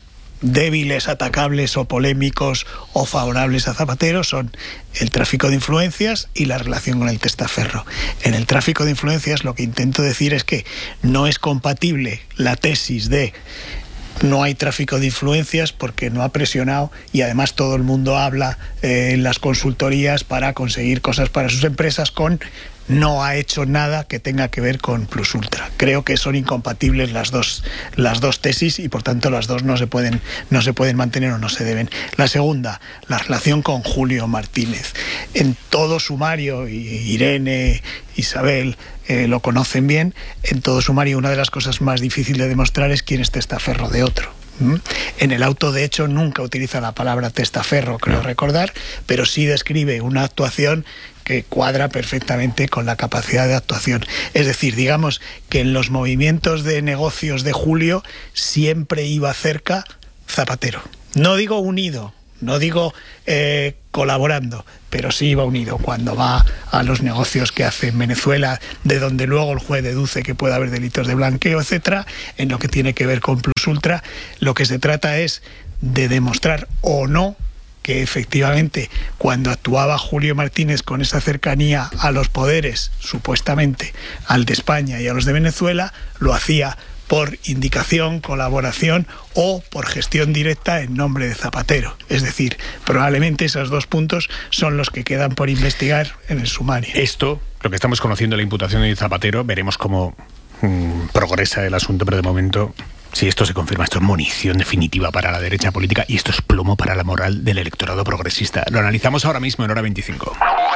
débiles, atacables o polémicos o favorables a Zapatero son el tráfico de influencias y la relación con el testaferro. En el tráfico de influencias lo que intento decir es que no es compatible la tesis de no hay tráfico de influencias porque no ha presionado y además todo el mundo habla eh, en las consultorías para conseguir cosas para sus empresas con no ha hecho nada que tenga que ver con Plus Ultra. Creo que son incompatibles las dos, las dos tesis y por tanto las dos no se pueden, no se pueden mantener o no se deben. La segunda, la relación con Julio Martínez. En todo sumario, y Irene, Isabel eh, lo conocen bien, en todo sumario una de las cosas más difíciles de demostrar es quién es testaferro de otro. ¿Mm? En el auto, de hecho, nunca utiliza la palabra testaferro, creo no. recordar, pero sí describe una actuación que cuadra perfectamente con la capacidad de actuación. Es decir, digamos que en los movimientos de negocios de Julio siempre iba cerca Zapatero. No digo unido, no digo eh, colaborando, pero sí iba unido cuando va a los negocios que hace en Venezuela, de donde luego el juez deduce que puede haber delitos de blanqueo, etcétera. En lo que tiene que ver con Plus Ultra, lo que se trata es de demostrar o no que efectivamente cuando actuaba Julio Martínez con esa cercanía a los poderes, supuestamente al de España y a los de Venezuela, lo hacía por indicación, colaboración o por gestión directa en nombre de Zapatero. Es decir, probablemente esos dos puntos son los que quedan por investigar en el sumario. Esto, lo que estamos conociendo, la imputación de Zapatero, veremos cómo mmm, progresa el asunto, pero de momento, si esto se confirma, esto es munición definitiva para la derecha política y esto es plomo para la moral del electorado progresista. Lo analizamos ahora mismo en Hora veinticinco.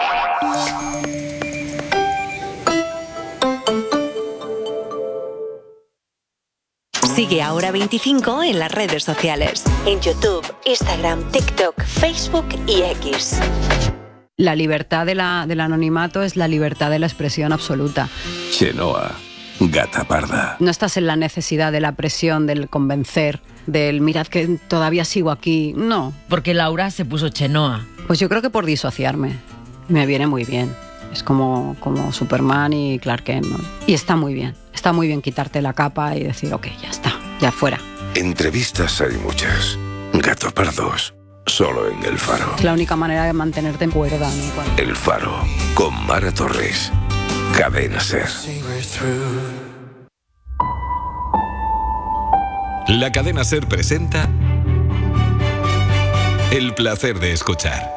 Sigue a Hora veinticinco en las redes sociales. En YouTube, Instagram, TikTok, Facebook y X. La libertad de la, del anonimato es la libertad de la expresión absoluta. Chenoa, gata parda. No estás en la necesidad de la presión, del convencer, del mirad que todavía sigo aquí. No. Porque Laura se puso Chenoa. Pues yo creo que por disociarme. Me viene muy bien. Es como, como Superman y Clark Kent, ¿no? Y está muy bien. Está muy bien quitarte la capa y decir, ok, ya está, ya fuera. Entrevistas hay muchas. Gato pardos, solo en El Faro. Es la única manera de mantenerte en cuerda, ¿no? Cuando... El Faro, con Mara Torres. Cadena SER. La Cadena SER presenta El placer de escuchar.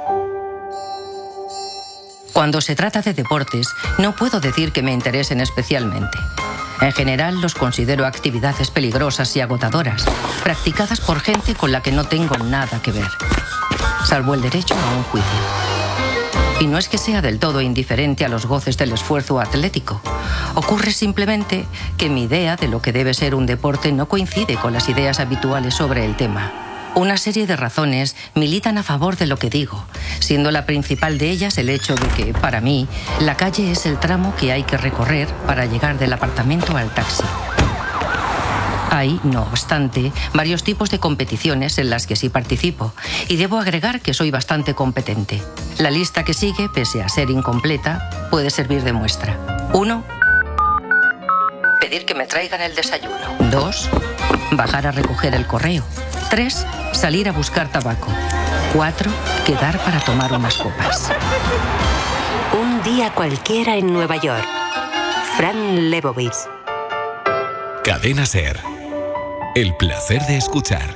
Cuando se trata de deportes, no puedo decir que me interesen especialmente. En general, los considero actividades peligrosas y agotadoras, practicadas por gente con la que no tengo nada que ver, salvo el derecho a un juicio. Y no es que sea del todo indiferente a los goces del esfuerzo atlético. Ocurre simplemente que mi idea de lo que debe ser un deporte no coincide con las ideas habituales sobre el tema. Una serie de razones militan a favor de lo que digo, siendo la principal de ellas el hecho de que, para mí, la calle es el tramo que hay que recorrer para llegar del apartamento al taxi. Hay, no obstante, varios tipos de competiciones en las que sí participo, y debo agregar que soy bastante competente. La lista que sigue, pese a ser incompleta, puede servir de muestra. Uno, pedir que me traigan el desayuno. Dos, bajar a recoger el correo. Tres, salir a buscar tabaco. Cuatro, quedar para tomar unas copas. Un día cualquiera en Nueva York. Fran Lebowitz. Cadena SER. El placer de escuchar.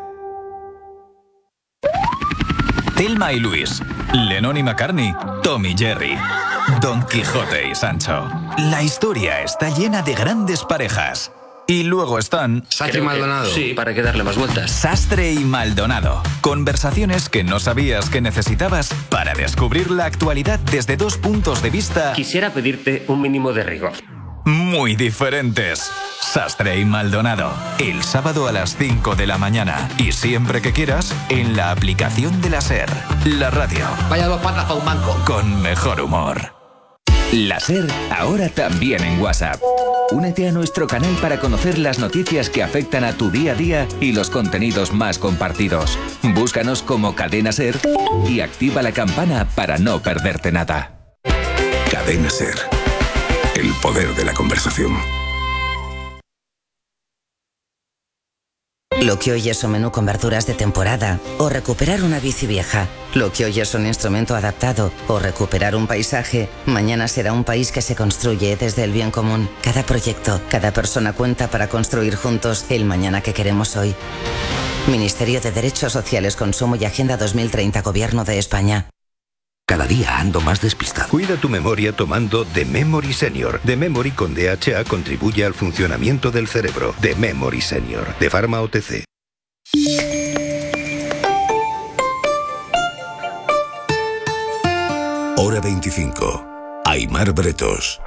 Thelma y Luis, Lennon y McCartney, Tom y Jerry, Don Quijote y Sancho. La historia está llena de grandes parejas. Y luego están... Sastre y Maldonado. Sí, para que darle más vueltas. Sastre y Maldonado. Conversaciones que no sabías que necesitabas para descubrir la actualidad desde dos puntos de vista... Quisiera pedirte un mínimo de rigor. Muy diferentes. Sastre y Maldonado. El sábado a las cinco de la mañana. Y siempre que quieras, en la aplicación de la SER. La radio. Vaya dos patas para un banco. Con mejor humor. La SER, ahora también en WhatsApp. Únete a nuestro canal para conocer las noticias que afectan a tu día a día y los contenidos más compartidos. Búscanos como Cadena SER y activa la campana para no perderte nada. Cadena SER. El poder de la conversación. Lo que hoy es un menú con verduras de temporada o recuperar una bici vieja. Lo que hoy es un instrumento adaptado o recuperar un paisaje, mañana será un país que se construye desde el bien común. Cada proyecto, cada persona cuenta para construir juntos el mañana que queremos hoy. Ministerio de Derechos Sociales, Consumo y Agenda dos mil treinta, Gobierno de España. Cada día ando más despistado. Cuida tu memoria tomando The Memory Senior. The Memory con D H A contribuye al funcionamiento del cerebro. The Memory Senior, de Pharma O T C. Hora veinticinco. Aimar Bretos.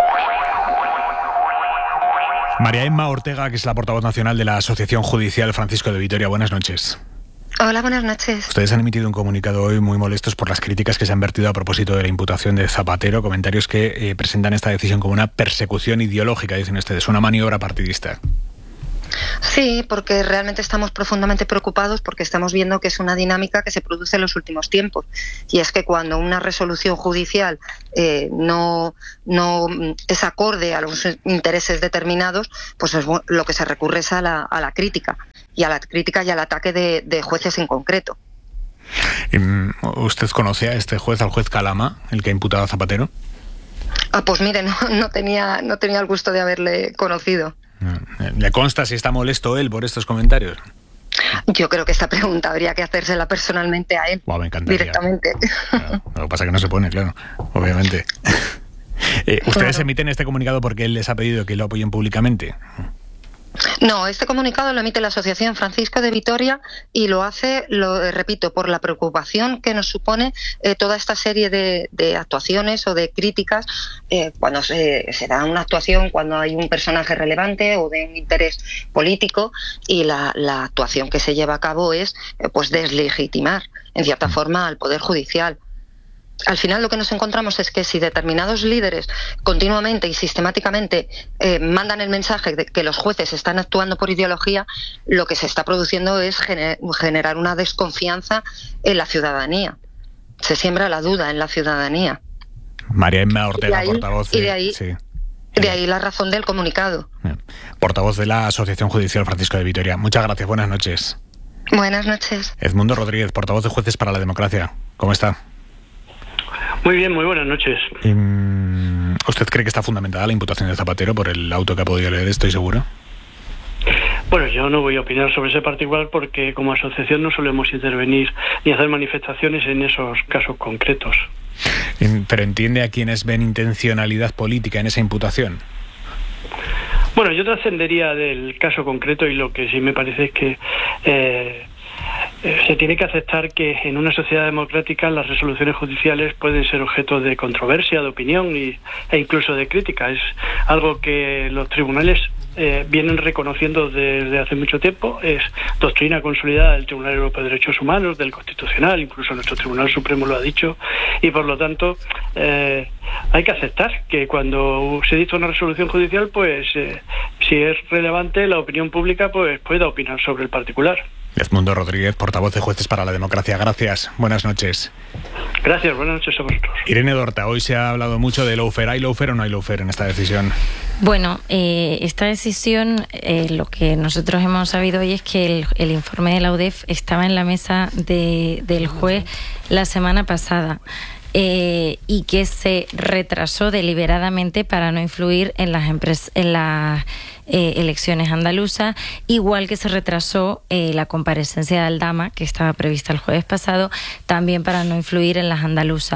María Emma Ortega, que es la portavoz nacional de la Asociación Judicial Francisco de Vitoria. Buenas noches. Hola, buenas noches. Ustedes han emitido un comunicado hoy muy molestos por las críticas que se han vertido a propósito de la imputación de Zapatero, comentarios que eh, presentan esta decisión como una persecución ideológica, dicen ustedes, una maniobra partidista. Sí, porque realmente estamos profundamente preocupados porque estamos viendo que es una dinámica que se produce en los últimos tiempos. Y es que cuando una resolución judicial eh, no, no es acorde a los intereses determinados, pues es lo que se recurre es a la, a la crítica. Y a la crítica y al ataque de, de jueces en concreto. ¿Usted conoce a este juez, al juez Calama, el que ha imputado a Zapatero? Ah, pues mire, no, no, tenía, no tenía el gusto de haberle conocido. ¿Le consta si está molesto él por estos comentarios? Yo creo que esta pregunta habría que hacérsela personalmente a él, wow, me encantaría. Directamente. Claro, lo que pasa es que no se pone, claro, obviamente. eh, ¿Ustedes claro. emiten este comunicado porque él les ha pedido que lo apoyen públicamente? No, este comunicado lo emite la Asociación Francisco de Vitoria y lo hace, lo repito, por la preocupación que nos supone eh, toda esta serie de, de actuaciones o de críticas eh, cuando se, se da una actuación, cuando hay un personaje relevante o de un interés político y la, la actuación que se lleva a cabo es eh, pues deslegitimar, en cierta forma, al Poder Judicial. Al final lo que nos encontramos es que si determinados líderes continuamente y sistemáticamente eh, mandan el mensaje de que los jueces están actuando por ideología, lo que se está produciendo es gener- generar una desconfianza en la ciudadanía. Se siembra la duda en la ciudadanía. María Emma Ortega, ahí, portavoz de... Y de ahí, sí. de ahí la razón del comunicado. Portavoz de la Asociación Judicial Francisco de Vitoria. Muchas gracias, buenas noches. Buenas noches. Edmundo Rodríguez, portavoz de Jueces para la Democracia. ¿Cómo está? Muy bien, muy buenas noches. ¿Usted cree que está fundamentada la imputación de Zapatero por el auto que ha podido leer, estoy seguro? Bueno, yo no voy a opinar sobre ese particular porque como asociación no solemos intervenir ni hacer manifestaciones en esos casos concretos. ¿Pero entiende a quienes ven intencionalidad política en esa imputación? Bueno, yo trascendería del caso concreto y lo que sí me parece es que... Eh, se tiene que aceptar que en una sociedad democrática las resoluciones judiciales pueden ser objeto de controversia, de opinión y, e incluso de crítica. Es algo que los tribunales eh, vienen reconociendo desde hace mucho tiempo. Es doctrina consolidada del Tribunal Europeo de Derechos Humanos, del Constitucional, incluso nuestro Tribunal Supremo lo ha dicho, y por lo tanto eh, hay que aceptar que cuando se dicta una resolución judicial, pues eh, si es relevante, la opinión pública pues pueda opinar sobre el particular. Edmundo Rodríguez, portavoz de Jueces para la Democracia. Gracias. Buenas noches. Gracias, buenas noches a vosotros. Irene Dorta, hoy se ha hablado mucho de lawfare. ¿Hay lawfare o no hay lawfare en esta decisión? Bueno, eh, esta decisión, eh, lo que nosotros hemos sabido hoy es que el, el informe de la U D E F estaba en la mesa de, del juez la semana pasada. Eh, y que se retrasó deliberadamente para no influir en las empres- en las eh, elecciones andaluzas, igual que se retrasó eh, la comparecencia de Aldama, que estaba prevista el jueves pasado, también para no influir en las andaluzas.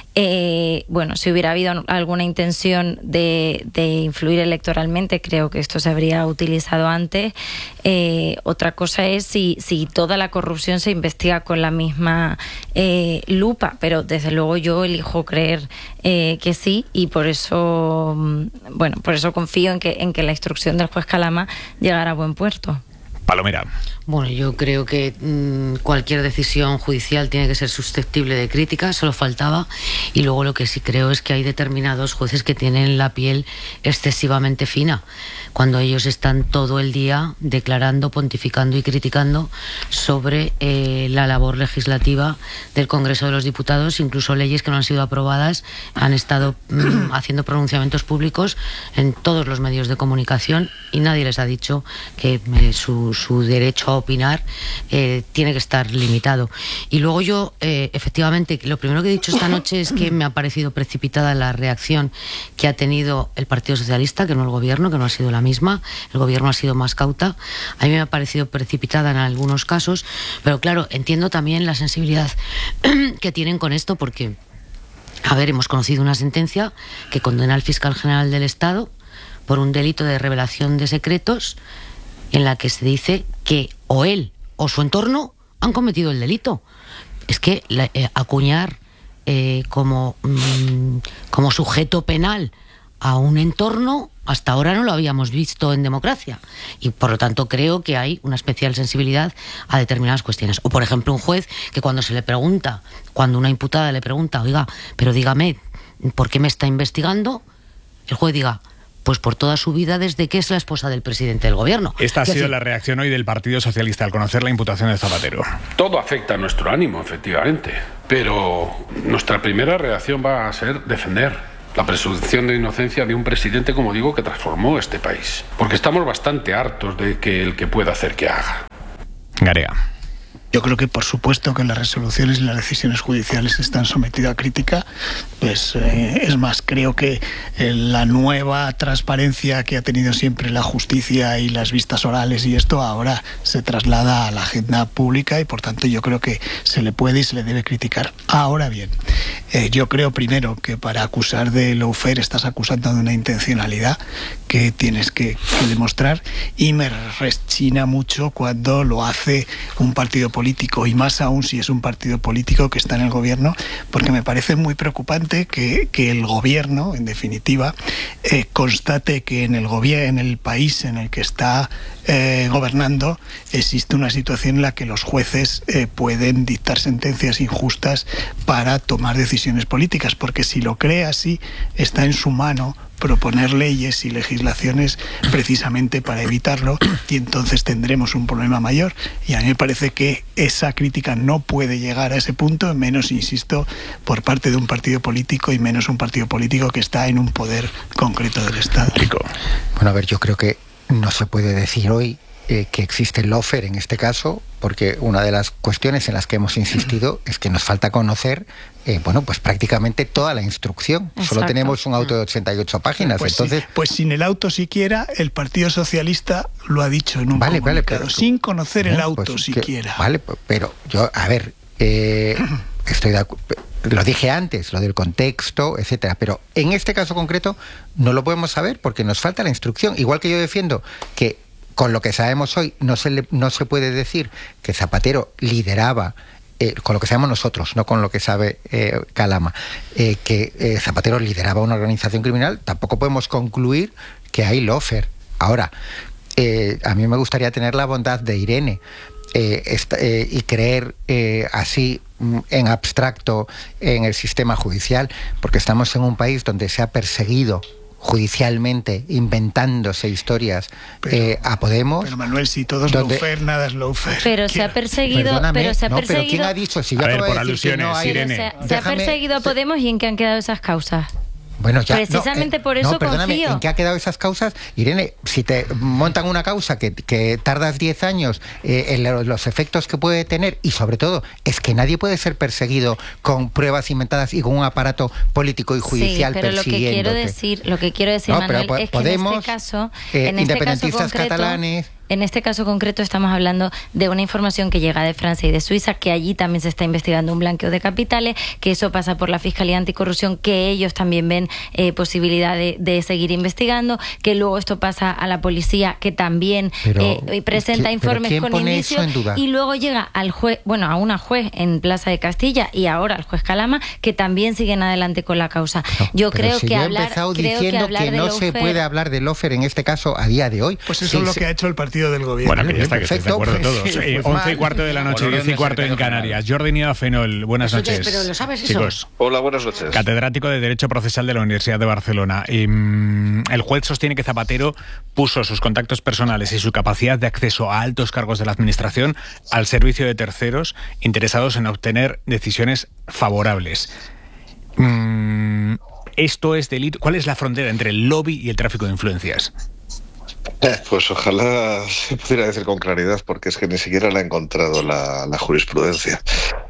Eh, bueno, si hubiera habido alguna intención de, de influir electoralmente, creo que esto se habría utilizado antes. Eh, otra cosa es si, si toda la corrupción se investiga con la misma eh, lupa, pero desde luego yo elijo creer eh, que sí, y por eso, bueno, por eso confío en que, en que la instrucción del juez Calama llegará a buen puerto. Palomera. Bueno, yo creo que mmm, cualquier decisión judicial tiene que ser susceptible de crítica, solo faltaba. Y luego lo que sí creo es que hay determinados jueces que tienen la piel excesivamente fina, cuando ellos están todo el día declarando, pontificando y criticando sobre eh, la labor legislativa del Congreso de los Diputados. Incluso leyes que no han sido aprobadas han estado mmm, haciendo pronunciamientos públicos en todos los medios de comunicación y nadie les ha dicho que eh, su, su derecho a opinar, eh, tiene que estar limitado. Y luego yo, eh, efectivamente, lo primero que he dicho esta noche es que me ha parecido precipitada la reacción que ha tenido el Partido Socialista, que no el Gobierno, que no ha sido la misma. El Gobierno ha sido más cauta. A mí me ha parecido precipitada en algunos casos, pero claro, entiendo también la sensibilidad que tienen con esto, porque, a ver, hemos conocido una sentencia que condena al fiscal general del Estado por un delito de revelación de secretos, en la que se dice que o él o su entorno han cometido el delito. Es que la, eh, acuñar eh, como, mm, como sujeto penal a un entorno, hasta ahora no lo habíamos visto en democracia, y por lo tanto creo que hay una especial sensibilidad a determinadas cuestiones. O por ejemplo un juez que cuando se le pregunta, cuando una imputada le pregunta, oiga, pero dígame, ¿por qué me está investigando?, el juez diga, pues por toda su vida desde que es la esposa del presidente del gobierno. Esta ha sido decir, la reacción hoy del Partido Socialista al conocer la imputación de Zapatero. Todo afecta a nuestro ánimo, efectivamente, pero nuestra primera reacción va a ser defender la presunción de inocencia de un presidente, como digo, que transformó este país. Porque estamos bastante hartos de que el que pueda hacer que haga. Garea. Yo creo que por supuesto que las resoluciones y las decisiones judiciales están sometidas a crítica. Pues eh, es más, creo que eh, la nueva transparencia que ha tenido siempre la justicia y las vistas orales y esto ahora se traslada a la agenda pública, y por tanto yo creo que se le puede y se le debe criticar. Ahora bien, eh, yo creo primero que para acusar de lawfare estás acusando de una intencionalidad que tienes que, que demostrar, y me rechina mucho cuando lo hace un partido político, y más aún si es un partido político que está en el gobierno, porque me parece muy preocupante que, que el gobierno, en definitiva, eh, constate que en el gobierno, en el país en el que está eh, gobernando, existe una situación en la que los jueces eh, pueden dictar sentencias injustas para tomar decisiones políticas, porque si lo cree así, está en su mano proponer leyes y legislaciones precisamente para evitarlo, y entonces tendremos un problema mayor. Y a mí me parece que esa crítica no puede llegar a ese punto, menos, insisto, por parte de un partido político, y menos un partido político que está en un poder concreto del Estado. Bueno, a ver, yo creo que no se puede decir hoy eh, que existe el lawfare en este caso, porque una de las cuestiones en las que hemos insistido es que nos falta conocer Eh, bueno, pues prácticamente toda la instrucción. Exacto. Solo tenemos un auto de ochenta y ocho páginas. Pues, entonces, sí, pues sin el auto siquiera, el Partido Socialista lo ha dicho en un vale, comunicado, vale, pero, sin conocer no, el auto pues, siquiera. Que, vale, pero yo, a ver, eh, estoy de acuerdo. Lo dije antes, lo del contexto, etcétera, pero en este caso concreto no lo podemos saber porque nos falta la instrucción. Igual que yo defiendo que con lo que sabemos hoy no se, le, no se puede decir que Zapatero lideraba, Eh, con lo que sabemos nosotros, no con lo que sabe eh, Calama, eh, que eh, Zapatero lideraba una organización criminal, tampoco podemos concluir que hay lawfare. Ahora, eh, a mí me gustaría tener la bondad de Irene eh, esta, eh, y creer eh, así en abstracto en el sistema judicial, porque estamos en un país donde se ha perseguido judicialmente, inventándose historias pero, eh, a Podemos. Pero Manuel, si todo es donde, lawfare, nada es lawfare. Pero se ha perseguido, pero se ha no, perseguido. Pero ¿quién ha dicho? Si yo a ver, por de alusiones, no hay, Irene. Se, se ha perseguido a Podemos, y ¿en qué han quedado esas causas? Bueno, ya, precisamente no, eh, por eso no, perdóname, confío. ¿en qué ha quedado esas causas? Irene, si te montan una causa que, que tardas diez años, eh, en los efectos que puede tener, y sobre todo, es que nadie puede ser perseguido con pruebas inventadas y con un aparato político y judicial sí, pero lo que quiero decir, lo que quiero decir, no, Manuel, pero es que Podemos, en este caso, eh, en este independentistas caso concreto, catalanes. En este caso concreto estamos hablando de una información que llega de Francia y de Suiza, que allí también se está investigando un blanqueo de capitales, que eso pasa por la Fiscalía Anticorrupción, que ellos también ven eh, posibilidad de, de seguir investigando, que luego esto pasa a la policía, que también pero, eh, presenta ¿quién, informes con indicios, y luego llega al juez, bueno, a una juez en Plaza de Castilla y ahora al juez Calama, que también siguen adelante con la causa. No, yo creo si que yo hablar, he empezado creo diciendo que, hablar que no se puede hablar de lawfare en este caso a día de hoy. Pues eso sí, es lo sí. que ha hecho el partido del gobierno. Bueno, que ya está, que estáis de acuerdo todos. Sí, eh, pues once y cuarto de la noche, diez y cuarto en Canarias. Jordi Nieva-Fenol, buenas eso noches. Ya, pero ¿lo sabes eso? Chicos. Hola, buenas noches. Catedrático de Derecho Procesal de la Universidad de Barcelona. Eh, el juez sostiene que Zapatero puso sus contactos personales y su capacidad de acceso a altos cargos de la administración al servicio de terceros interesados en obtener decisiones favorables. Mm, ¿Esto es delito? ¿Cuál es la frontera entre el lobby y el tráfico de influencias? Pues ojalá se pudiera decir con claridad, porque es que ni siquiera la ha encontrado la, la jurisprudencia.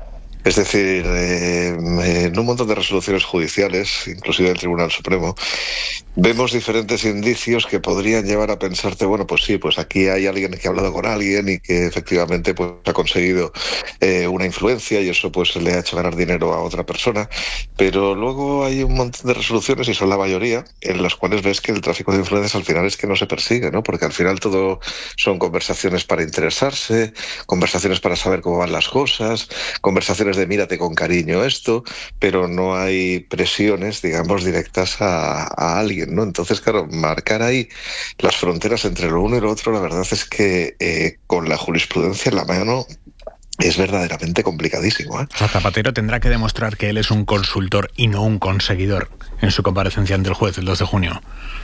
Es decir, eh, en un montón de resoluciones judiciales, inclusive del Tribunal Supremo, vemos diferentes indicios que podrían llevar a pensarte, bueno, pues sí, pues aquí hay alguien que ha hablado con alguien y que efectivamente pues ha conseguido eh, una influencia y eso pues le ha hecho ganar dinero a otra persona, pero luego hay un montón de resoluciones, y son la mayoría, en las cuales ves que el tráfico de influencias al final es que no se persigue, ¿no? Porque al final todo son conversaciones para interesarse, conversaciones para saber cómo van las cosas, conversaciones de mírate con cariño esto, pero no hay presiones, digamos, directas a, a alguien, ¿no? Entonces, claro, marcar ahí las fronteras entre lo uno y lo otro, la verdad es que eh, con la jurisprudencia en la mano es verdaderamente complicadísimo, ¿eh? O sea, Zapatero tendrá que demostrar que él es un consultor y no un conseguidor en su comparecencia ante el juez el dos de junio.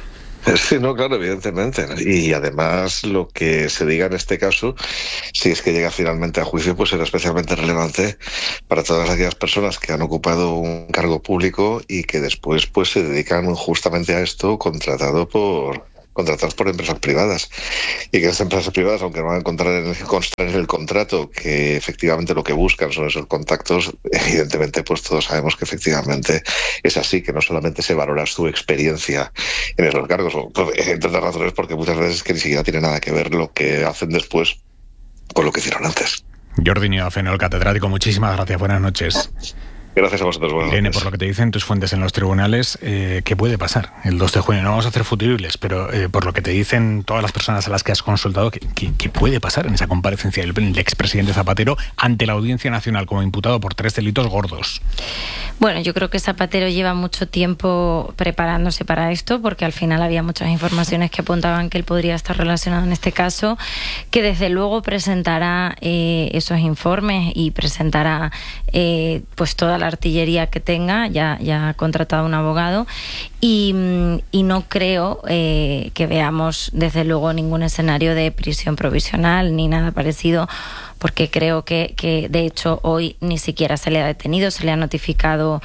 Sí, no, claro, evidentemente. Y además lo que se diga en este caso, si es que llega finalmente a juicio, pues será especialmente relevante para todas aquellas personas que han ocupado un cargo público y que después pues se dedican justamente a esto, contratado por... contratados por empresas privadas, y que esas empresas privadas, aunque no van a encontrar en, constar en el contrato que efectivamente lo que buscan son esos contactos, evidentemente pues todos sabemos que efectivamente es así, que no solamente se valora su experiencia en esos cargos, entre otras razones porque muchas veces que ni siquiera tiene nada que ver lo que hacen después con lo que hicieron antes. Jordi Nioafeno, el catedrático, muchísimas gracias, buenas noches. Gracias a vosotros. Bueno, Irene, por lo que te dicen tus fuentes en los tribunales, eh, ¿qué puede pasar el dos de junio? No vamos a hacer futuribles, pero eh, por lo que te dicen todas las personas a las que has consultado, ¿qué, qué, qué puede pasar en esa comparecencia del, del expresidente Zapatero ante la Audiencia Nacional como imputado por tres delitos gordos? Bueno, yo creo que Zapatero lleva mucho tiempo preparándose para esto, porque al final había muchas informaciones que apuntaban que él podría estar relacionado en este caso, que desde luego presentará eh, esos informes y presentará eh, pues toda la artillería que tenga, ya, ya ha contratado un abogado, y, y no creo eh, que veamos desde luego ningún escenario de prisión provisional ni nada parecido, porque creo que, que de hecho hoy ni siquiera se le ha detenido, se le ha notificado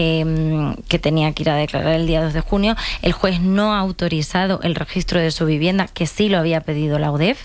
eh, que tenía que ir a declarar el día dos de junio. El juez no ha autorizado el registro de su vivienda, que sí lo había pedido la U D E F,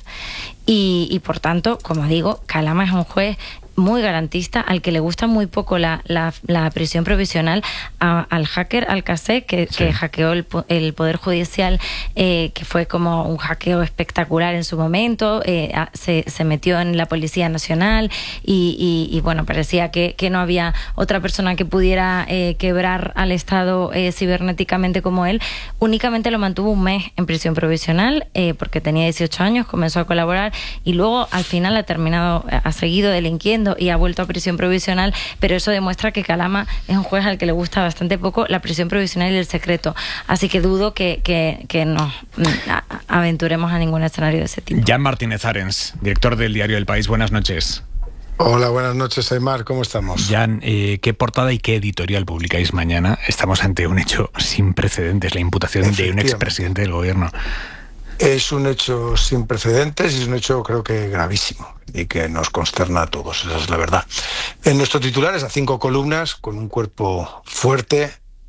y, y por tanto, como digo, Calama es un juez muy garantista, al que le gusta muy poco la, la, la prisión provisional, a, al hacker Alcacé, que, sí. que hackeó el, el Poder Judicial, eh, que fue como un hackeo espectacular en su momento, eh, a, se, se metió en la Policía Nacional y, y, y bueno, parecía que, que no había otra persona que pudiera eh, quebrar al Estado eh, cibernéticamente como él. Únicamente lo mantuvo un mes en prisión provisional, eh, porque tenía dieciocho años, comenzó a colaborar y luego al final ha terminado, ha seguido delinquiendo y ha vuelto a prisión provisional, pero eso demuestra que Calama es un juez al que le gusta bastante poco la prisión provisional y el secreto, así que dudo que, que, que nos aventuremos a ningún escenario de ese tipo. Jan Martínez Arens, director del diario El País, buenas noches. Hola, buenas noches, Aymar, ¿cómo estamos? Jan, eh, ¿qué portada y qué editorial publicáis mañana? Estamos ante un hecho sin precedentes, la imputación de un expresidente del gobierno. Es un hecho sin precedentes y es un hecho, creo que, gravísimo y que nos consterna a todos, esa es la verdad. En nuestro titular es a cinco columnas, con un cuerpo fuerte.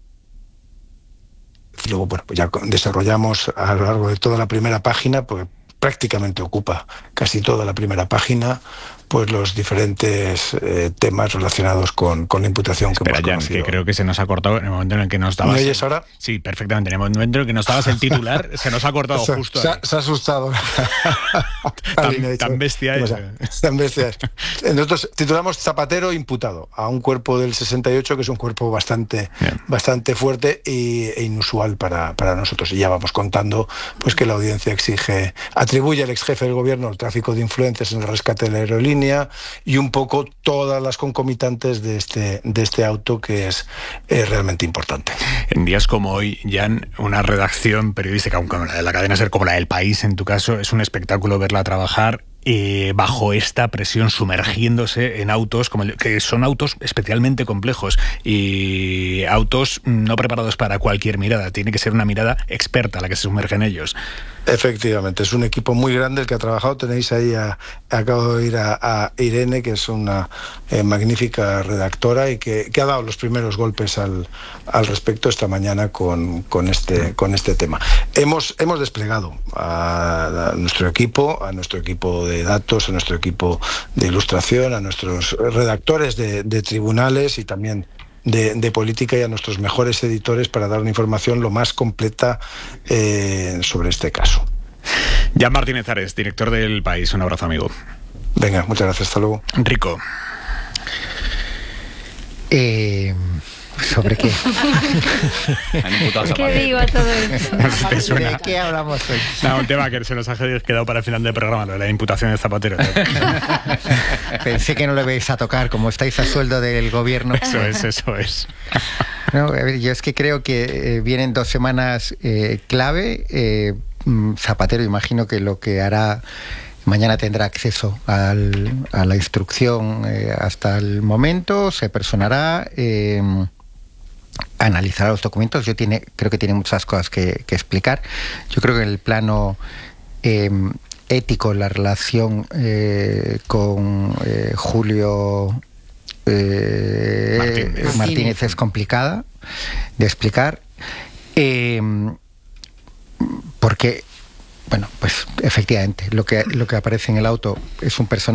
Y luego, bueno, pues ya desarrollamos a lo largo de toda la primera página, pues prácticamente ocupa casi toda la primera página, pues los diferentes eh, temas relacionados con, con la imputación. Espera, que hemos Jan, que creo que se nos ha cortado en el momento en el que nos dabas... ¿Me oyes ahora? Sí, perfectamente. En el momento en el que nos dabas el titular, se nos ha cortado se, justo se, ahí. Se ha asustado. tan, tan bestia es. Tan bestia es. Nosotros titulamos Zapatero imputado a un cuerpo del sesenta y ocho, que es un cuerpo bastante, bastante fuerte y, e inusual para, para nosotros. Y ya vamos contando pues que la audiencia exige, atribuye al ex jefe del gobierno el tráfico de influencias en el rescate de la aerolínea y un poco todas las concomitantes de este, de este auto, que es eh, realmente importante. En días como hoy, Jan, una redacción periodística, aunque la cadena SER como la del País, en tu caso, es un espectáculo verla trabajar eh, bajo esta presión, sumergiéndose en autos como el, que son autos especialmente complejos y autos no preparados para cualquier mirada. Tiene que ser una mirada experta la que se sumerge en ellos. Efectivamente, es un equipo muy grande el que ha trabajado. Tenéis ahí, a, acabo de oír a, a Irene, que es una eh, magnífica redactora y que, que ha dado los primeros golpes al, al respecto esta mañana con, con, este, con este tema. Hemos, hemos desplegado a, a nuestro equipo, a nuestro equipo de datos, a nuestro equipo de ilustración, a nuestros redactores de, de tribunales y también De, de política y a nuestros mejores editores para dar una información lo más completa eh, sobre este caso. Jan Martínez Ares, director del País. Un abrazo, amigo. Venga, muchas gracias. Hasta luego. Rico. Eh... ¿Sobre qué? ¿Qué digo a todo esto? ¿De qué hablamos hoy? No, un tema que se nos ha quedado para el final del programa, lo de la imputación de Zapatero. Pensé que no lo vais a tocar, como estáis a sueldo del gobierno. Eso es, eso es. No, a ver, yo es que creo que eh, vienen dos semanas eh, clave. Eh, Zapatero, imagino que lo que hará... Mañana tendrá acceso al, a la instrucción eh, hasta el momento, se personará... Eh, analizará los documentos. Yo tiene, creo que tiene muchas cosas que, que explicar. Yo creo que en el plano eh, ético la relación eh, con eh, Julio eh, Martínez. Martínez es complicada de explicar eh, porque, bueno, pues efectivamente lo que, lo que aparece en el auto es un personaje